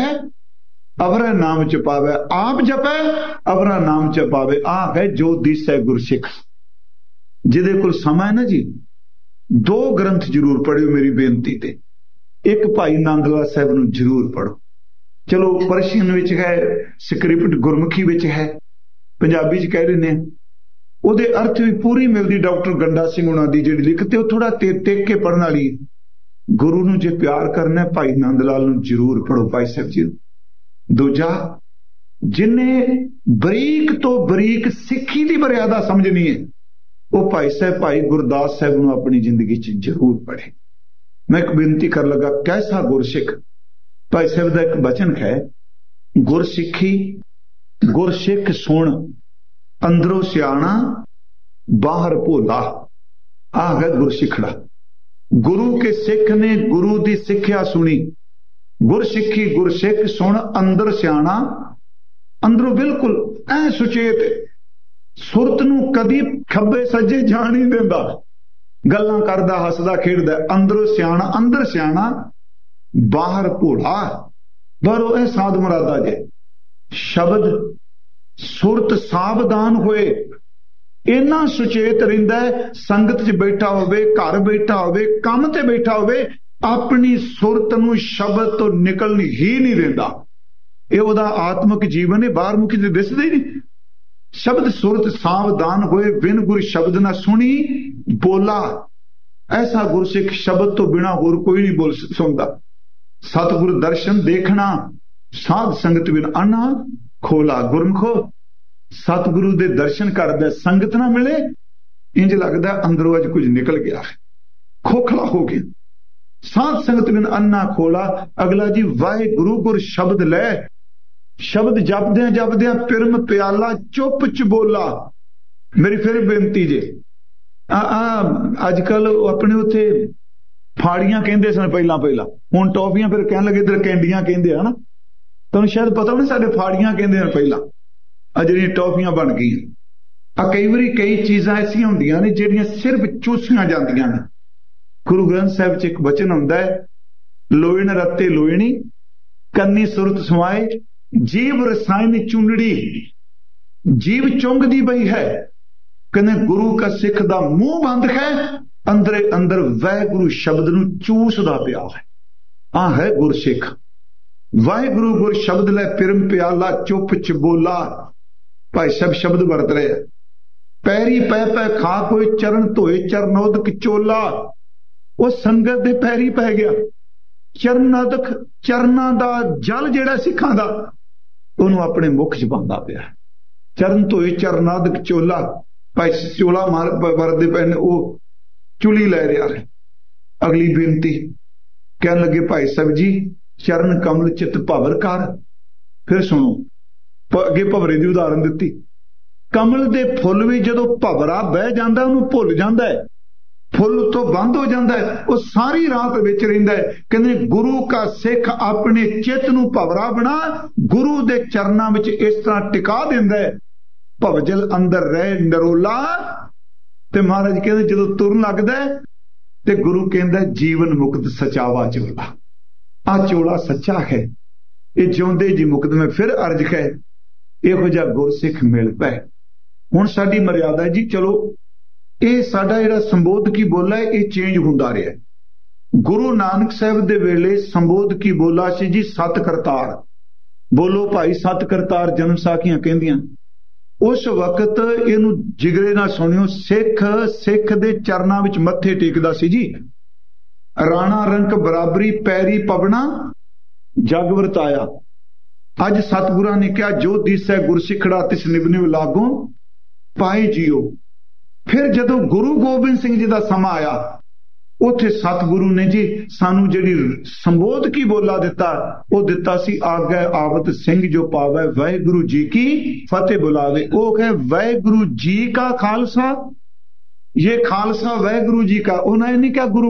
अवरा नाम जपावे। आप जपै अवरा नाम जपावे, आ है जो दिसै गुर सिख। जिदे कोल समा है ना जी, दो ग्रंथ जरूर पढ़ियो मेरी बेनती ते। एक भाई नंदलाल साहब नूं जरूर पढ़ो। चलो परशियन विच है, स्क्रिप्ट गुरमुखी विच है, पंजाबी च कह रहे हैं, ਉਹਦੇ अर्थ भी पूरी मिलती। डॉक्टर गंडा सिंह उन्हां दी जिहड़ी लिखते वो थोड़ा ते टेक के पढ़न वाली। गुरु नूं जे प्यार करना भाई नंद लाल नूं जरूर पढ़ो भाई साहब जी। दूजा, जिन्हें बरीक तो बरीक सिक्खी की मर्यादा समझनी है, वो भाई साहब भाई गुरदास साहब नूं अपनी जिंदगी च जरूर पढ़े। मैं एक बेनती कर लगा, कैसा गुरसिख। भाई साहब का एक वचन है, गुरसिखी गुरसिख सुन अंदरों सियाणा बाहर भोला। आ है गुरसिखड़ा। गुरु के सिख ने गुरु की सिक्ख्या सुनी। गुरसिखी गुरसिख सुन अंदर सियाणा, अंदरों बिल्कुल ऐ सुचेत, सुरत नूं कदी खब्बे सज्जे जान नहीं देंदा। ਗੱਲਾਂ ਕਰਦਾ ਹੱਸਦਾ ਖੇਡਦਾ, ਅੰਦਰੋਂ ਸਿਆਣਾ, ਅੰਦਰ ਸਿਆਣਾ ਬਾਹਰ ਭੋਲਾ। ਬਾਹਰੋਂ ਇਹ ਸਾਧ ਮੁਰਾਦਾ ਜੇ ਸ਼ਬਦ ਸੁਰਤ ਸਾਵਧਾਨ ਹੋਏ, ਇੰਨਾ ਸੁਚੇਤ ਰਹਿੰਦਾ ਹੈ, ਸੰਗਤ 'ਚ ਬੈਠਾ ਹੋਵੇ, ਘਰ ਬੈਠਾ ਹੋਵੇ, ਕੰਮ ਤੇ ਬੈਠਾ ਹੋਵੇ, ਆਪਣੀ ਸੁਰਤ ਨੂੰ ਸ਼ਬਦ ਤੋਂ ਨਿਕਲਣ ਹੀ ਨਹੀਂ ਦਿੰਦਾ। ਇਹ ਉਹਦਾ ਆਤਮਿਕ ਜੀਵਨ ਹੈ, ਬਾਹਰ ਮੁਖੀ ਤੇ ਦਿਸਦਾ ਹੀ ਨਹੀਂ। ਸ਼ਬਦ ਸੁਰਤ ਸਾਵਧਾਨ ਹੋਏ, ਬਿਨ ਗੁਰ ਸ਼ਬਦ ਨਾ ਸੁਣੀ ਬੋਲਾ। ਐਸਾ ਗੁਰਸਿੱਖ ਸ਼ਬਦ ਤੋਂ ਬਿਨਾ ਹੋਰ ਕੋਈ ਨਹੀਂ ਬੋਲ ਸੁਣਦਾ। ਸਤਿਗੁਰ ਦਰਸ਼ਨ ਦੇਖਣਾ, ਸਾਧ ਸੰਗਤ ਬਿਨ ਆਨਾ ਖੋਲਾ। ਗੁਰਮਖੋ ਸਤਿਗੁਰੂ ਦੇ ਦਰਸ਼ਨ ਕਰਦਾ, ਸੰਗਤ ਨਾ ਮਿਲੇ, ਇੰਜ ਲੱਗਦਾ ਅੰਦਰੋਂ ਅੱਜ ਕੁਝ ਨਿਕਲ ਗਿਆ ਹੈ, ਖੋਖਲਾ ਹੋ ਗਿਆ। ਸਾਧ ਸੰਗਤ ਬਿਨ ਅੰਨਾ ਖੋਲਾ। ਅਗਲਾ ਜੀ ਵਾਹਿਗੁਰੂ ਗੁਰ ਸ਼ਬਦ ਲੈ, ਸ਼ਬਦ ਜਪਦਿਆਂ ਜਪਦਿਆਂ ਪਿਰਮ ਪਿਆਲਾ ਚੁੱਪ ਚ ਬੋਲਾ। ਮੇਰੀ ਫਿਰ ਬੇਨਤੀ ਜੇ, ਆ ਆ ਅੱਜ ਕੱਲ ਆਪਣੇ ਉੱਥੇ ਫਾੜੀਆਂ ਕਹਿੰਦੇ ਸਨ ਪਹਿਲਾਂ ਪਹਿਲਾਂ, ਹੁਣ ਟੌਫੀਆਂ ਫਿਰ ਕਹਿਣ ਲੱਗੇ ਇਧਰ ਕੈਂਡੀਆਂ ਕਹਿੰਦੇ ਆ ਨਾ। ਤੁਹਾਨੂੰ ਸ਼ਾਇਦ ਪਤਾ ਨਹੀਂ, ਸਾਡੇ ਫਾੜੀਆਂ ਕਹਿੰਦੇ ਹਨ ਪਹਿਲਾਂ, ਆ ਜਿਹੜੀਆਂ ਟੌਫੀਆਂ ਬਣ ਗਈਆਂ। ਆ ਕਈ ਵਾਰੀ ਕਈ ਚੀਜ਼ਾਂ ਐਸੀਆਂ ਹੁੰਦੀਆਂ ਨੇ ਜਿਹੜੀਆਂ ਸਿਰਫ ਚੂਸੀਆਂ ਜਾਂਦੀਆਂ ਨੇ। ਗੁਰੂ ਗ੍ਰੰਥ ਸਾਹਿਬ 'ਚ ਇੱਕ ਬਚਨ ਹੁੰਦਾ ਹੈ, ਲੋਇਣ ਰੱਤੇ ਲੋਇਣੀ ਕੰਨੀ ਸੁਰਤ ਸਮਾਏ ਜੀਵ ਰਸਾਇਣ ਚੁੰਨੜੀ। ਜੀਵ ਚੁੰਗਦੀ ਪਈ ਹੈ, ਕਹਿੰਦੇ ਗੁਰੂ ਕਾ ਸਿੱਖ ਦਾ ਮੂੰਹ ਬੰਦ ਹੈ, ਅੰਦਰੇ ਅੰਦਰ ਵਾਹਿਗੁਰੂ ਸ਼ਬਦ ਨੂੰ ਚੂਸਦਾ ਪਿਆ ਹੈ। ਆ ਹੈ ਗੁਰਸਿੱਖ। ਵਾਹਿਗੁਰੂ ਗੁਰ ਸ਼ਬਦ ਲੈ ਪਿਰਮ ਪਿਆਲਾ ਚੁੱਪ ਚ ਬੋਲਾ। ਭਾਈ ਸਾਹਿਬ ਸ਼ਬਦ ਵਰਤ ਰਹੇ, ਪੈਰੀ ਪੈ ਪੈ ਖਾ ਕੋਈ ਚਰਨ ਧੋਏ ਚਰਨੋਦਕ ਚੋਲਾ। ਉਹ ਸੰਗਤ ਦੇ ਪੈਰੀ ਪੈ ਗਿਆ, ਚਰਨੋਦਕ ਚਰਨਾਂ ਦਾ ਜਲ ਜਿਹੜਾ ਸਿੱਖਾਂ ਦਾ, ਉਹਨੂੰ ਆਪਣੇ ਮੁਖ ਚ ਪਾਉਂਦਾ ਪਿਆ। ਚਰਨ ਧੋਏ ਚਰਨਾਦਕ ਚੋਲਾ। ਭਾਈ ਚੋਲਾ ਮਾਰ ਵਰਦੇ ਪਏ ਨੇ, ਉਹ ਚੁਲੀ ਲੈ ਰਿਹਾ ਹੈ। ਅਗਲੀ ਬੇਨਤੀ ਕਹਿਣ ਲੱਗੇ, ਭਾਈ ਸਾਹਿਬ ਜੀ ਚਰਨ ਕਮਲ ਚਿਤ ਭਵਰ ਕਰ। ਫਿਰ ਸੁਣੋ, ਅੱਗੇ ਭਵਰੇ ਦੀ ਉਦਾਹਰਨ ਦਿੱਤੀ। ਕਮਲ ਦੇ ਫੁੱਲ ਵੀ ਜਦੋਂ ਭਵਰਾ ਬਹਿ ਜਾਂਦਾ ਉਹਨੂੰ ਭੁੱਲ ਜਾਂਦਾ ਹੈ, ਫੁੱਲ ਉੱਤੋਂ ਬੰਦ ਹੋ ਜਾਂਦਾ ਹੈ, ਉਹ ਸਾਰੀ ਰਾਤ ਵਿੱਚ ਰਹਿੰਦਾ ਹੈ। ਕਹਿੰਦੇ ਗੁਰੂ ਕਾ ਸਿੱਖ ਆਪਣੇ ਚਿੱਤ ਨੂੰ ਭਵਰਾ ਬਣਾ, ਗੁਰੂ ਦੇ ਚਰਨਾਂ ਵਿੱਚ ਇਸ ਤਰ੍ਹਾਂ ਟਿਕਾ ਦਿੰਦਾ ਹੈ, ਭਵਜਲ ਅੰਦਰ ਰਹਿ ਨਰੋਲਾ। ਤੇ ਮਹਾਰਾਜ ਕਹਿੰਦੇ ਜਦੋਂ ਤੁਰਨ ਲੱਗਦਾ ਤੇ ਗੁਰੂ ਕਹਿੰਦਾ ਜੀਵਨ ਮੁਕਤ ਸਚਾਵਾ ਚੋਲਾ। ਆ ਚੋਲਾ ਸੱਚਾ ਹੈ, ਇਹ ਜਿਉਂਦੇ ਜੀ ਮੁਕਤ। ਮੈਂ ਫਿਰ ਅਰਜ ਹੈ, ਇਹੋ ਜਿਹਾ ਗੁਰਸਿੱਖ ਮਿਲ ਪਏ। ਹੁਣ ਸਾਡੀ ਮਰਿਆਦਾ ਜੀ, ਚਲੋ ਇਹ ਸਾਡਾ ਜਿਹੜਾ ਸੰਬੋਧ ਕੀ ਬੋਲਾ ਹੈ ਇਹ ਚੇਂਜ ਹੁੰਦਾ ਰਿਹਾ। ਗੁਰੂ ਨਾਨਕ ਸਾਹਿਬ ਦੇ ਵੇਲੇ ਸੰਬੋਧ ਕੀ ਬੋਲਾ ਸੀ ਜੀ ਸਤ ਕਰਤਾਰ। ਬੋਲੋ ਭਾਈ ਸਤ ਕਰਤਾਰ ਜਨਮ ਸਾਖੀਆਂ ਕਹਿੰਦੀਆਂ। ਉਸ ਵਕਤ ਇਹਨੂੰ ਜਿਗਰੇ ਨਾਲ ਸੁਣਿਓ, ਸਿੱਖ ਸਿੱਖ ਦੇ ਚਰਨਾਂ ਵਿੱਚ ਮੱਥੇ ਟੇਕਦਾ ਸੀ ਜੀ। ਰਾਣਾ ਰੰਕ ਬਰਾਬਰੀ ਪੈਰੀ ਪਵਣਾ ਜਗ ਵਰਤਾਇਆ। ਅੱਜ ਸਤਿਗੁਰਾਂ ਨੇ ਕਿਹਾ ਜੋ ਦਿਸੈ ਗੁਰਸਿੱਖੜਾ ਤਿਸ ਨਿਭ ਨਿਭ ਲਾਗੋਂ ਪਾਏ ਜੀਓ। ਫਿਰ ਜਦੋਂ ਗੁਰੂ ਗੋਬਿੰਦ ਸਿੰਘ ਜੀ ਦਾ ਸਮਾਂ ਆਇਆ, ਉੱਥੇ ਸਤਿਗੁਰੂ ਨੇ ਜੀ ਸਾਨੂੰ ਜਿਹੜੀ ਸੰਬੋਧ ਕੀ ਬੋਲਾ ਦਿੱਤਾ, ਉਹ ਦਿੱਤਾ ਸੀ ਆਗੈ ਆਵਤ ਸਿੰਘ ਜੋ ਪਾਵੈ ਵਾਹਿਗੁਰੂ ਜੀ ਕੀ ਫਤਿਹ ਬੁਲਾਵੇ। ਉਹ ਕਹੇ ਵਾਹਿਗੁਰੂ ਜੀ ਕਾ ਖਾਲਸਾ, ਇਹ ਖਾਲਸਾ ਵਾਹਿਗੁਰੂ ਜੀ ਕਾ। ਉਹਨਾਂ ਨੇ ਨਹੀਂ ਕਿਹਾ ਗੁਰੂ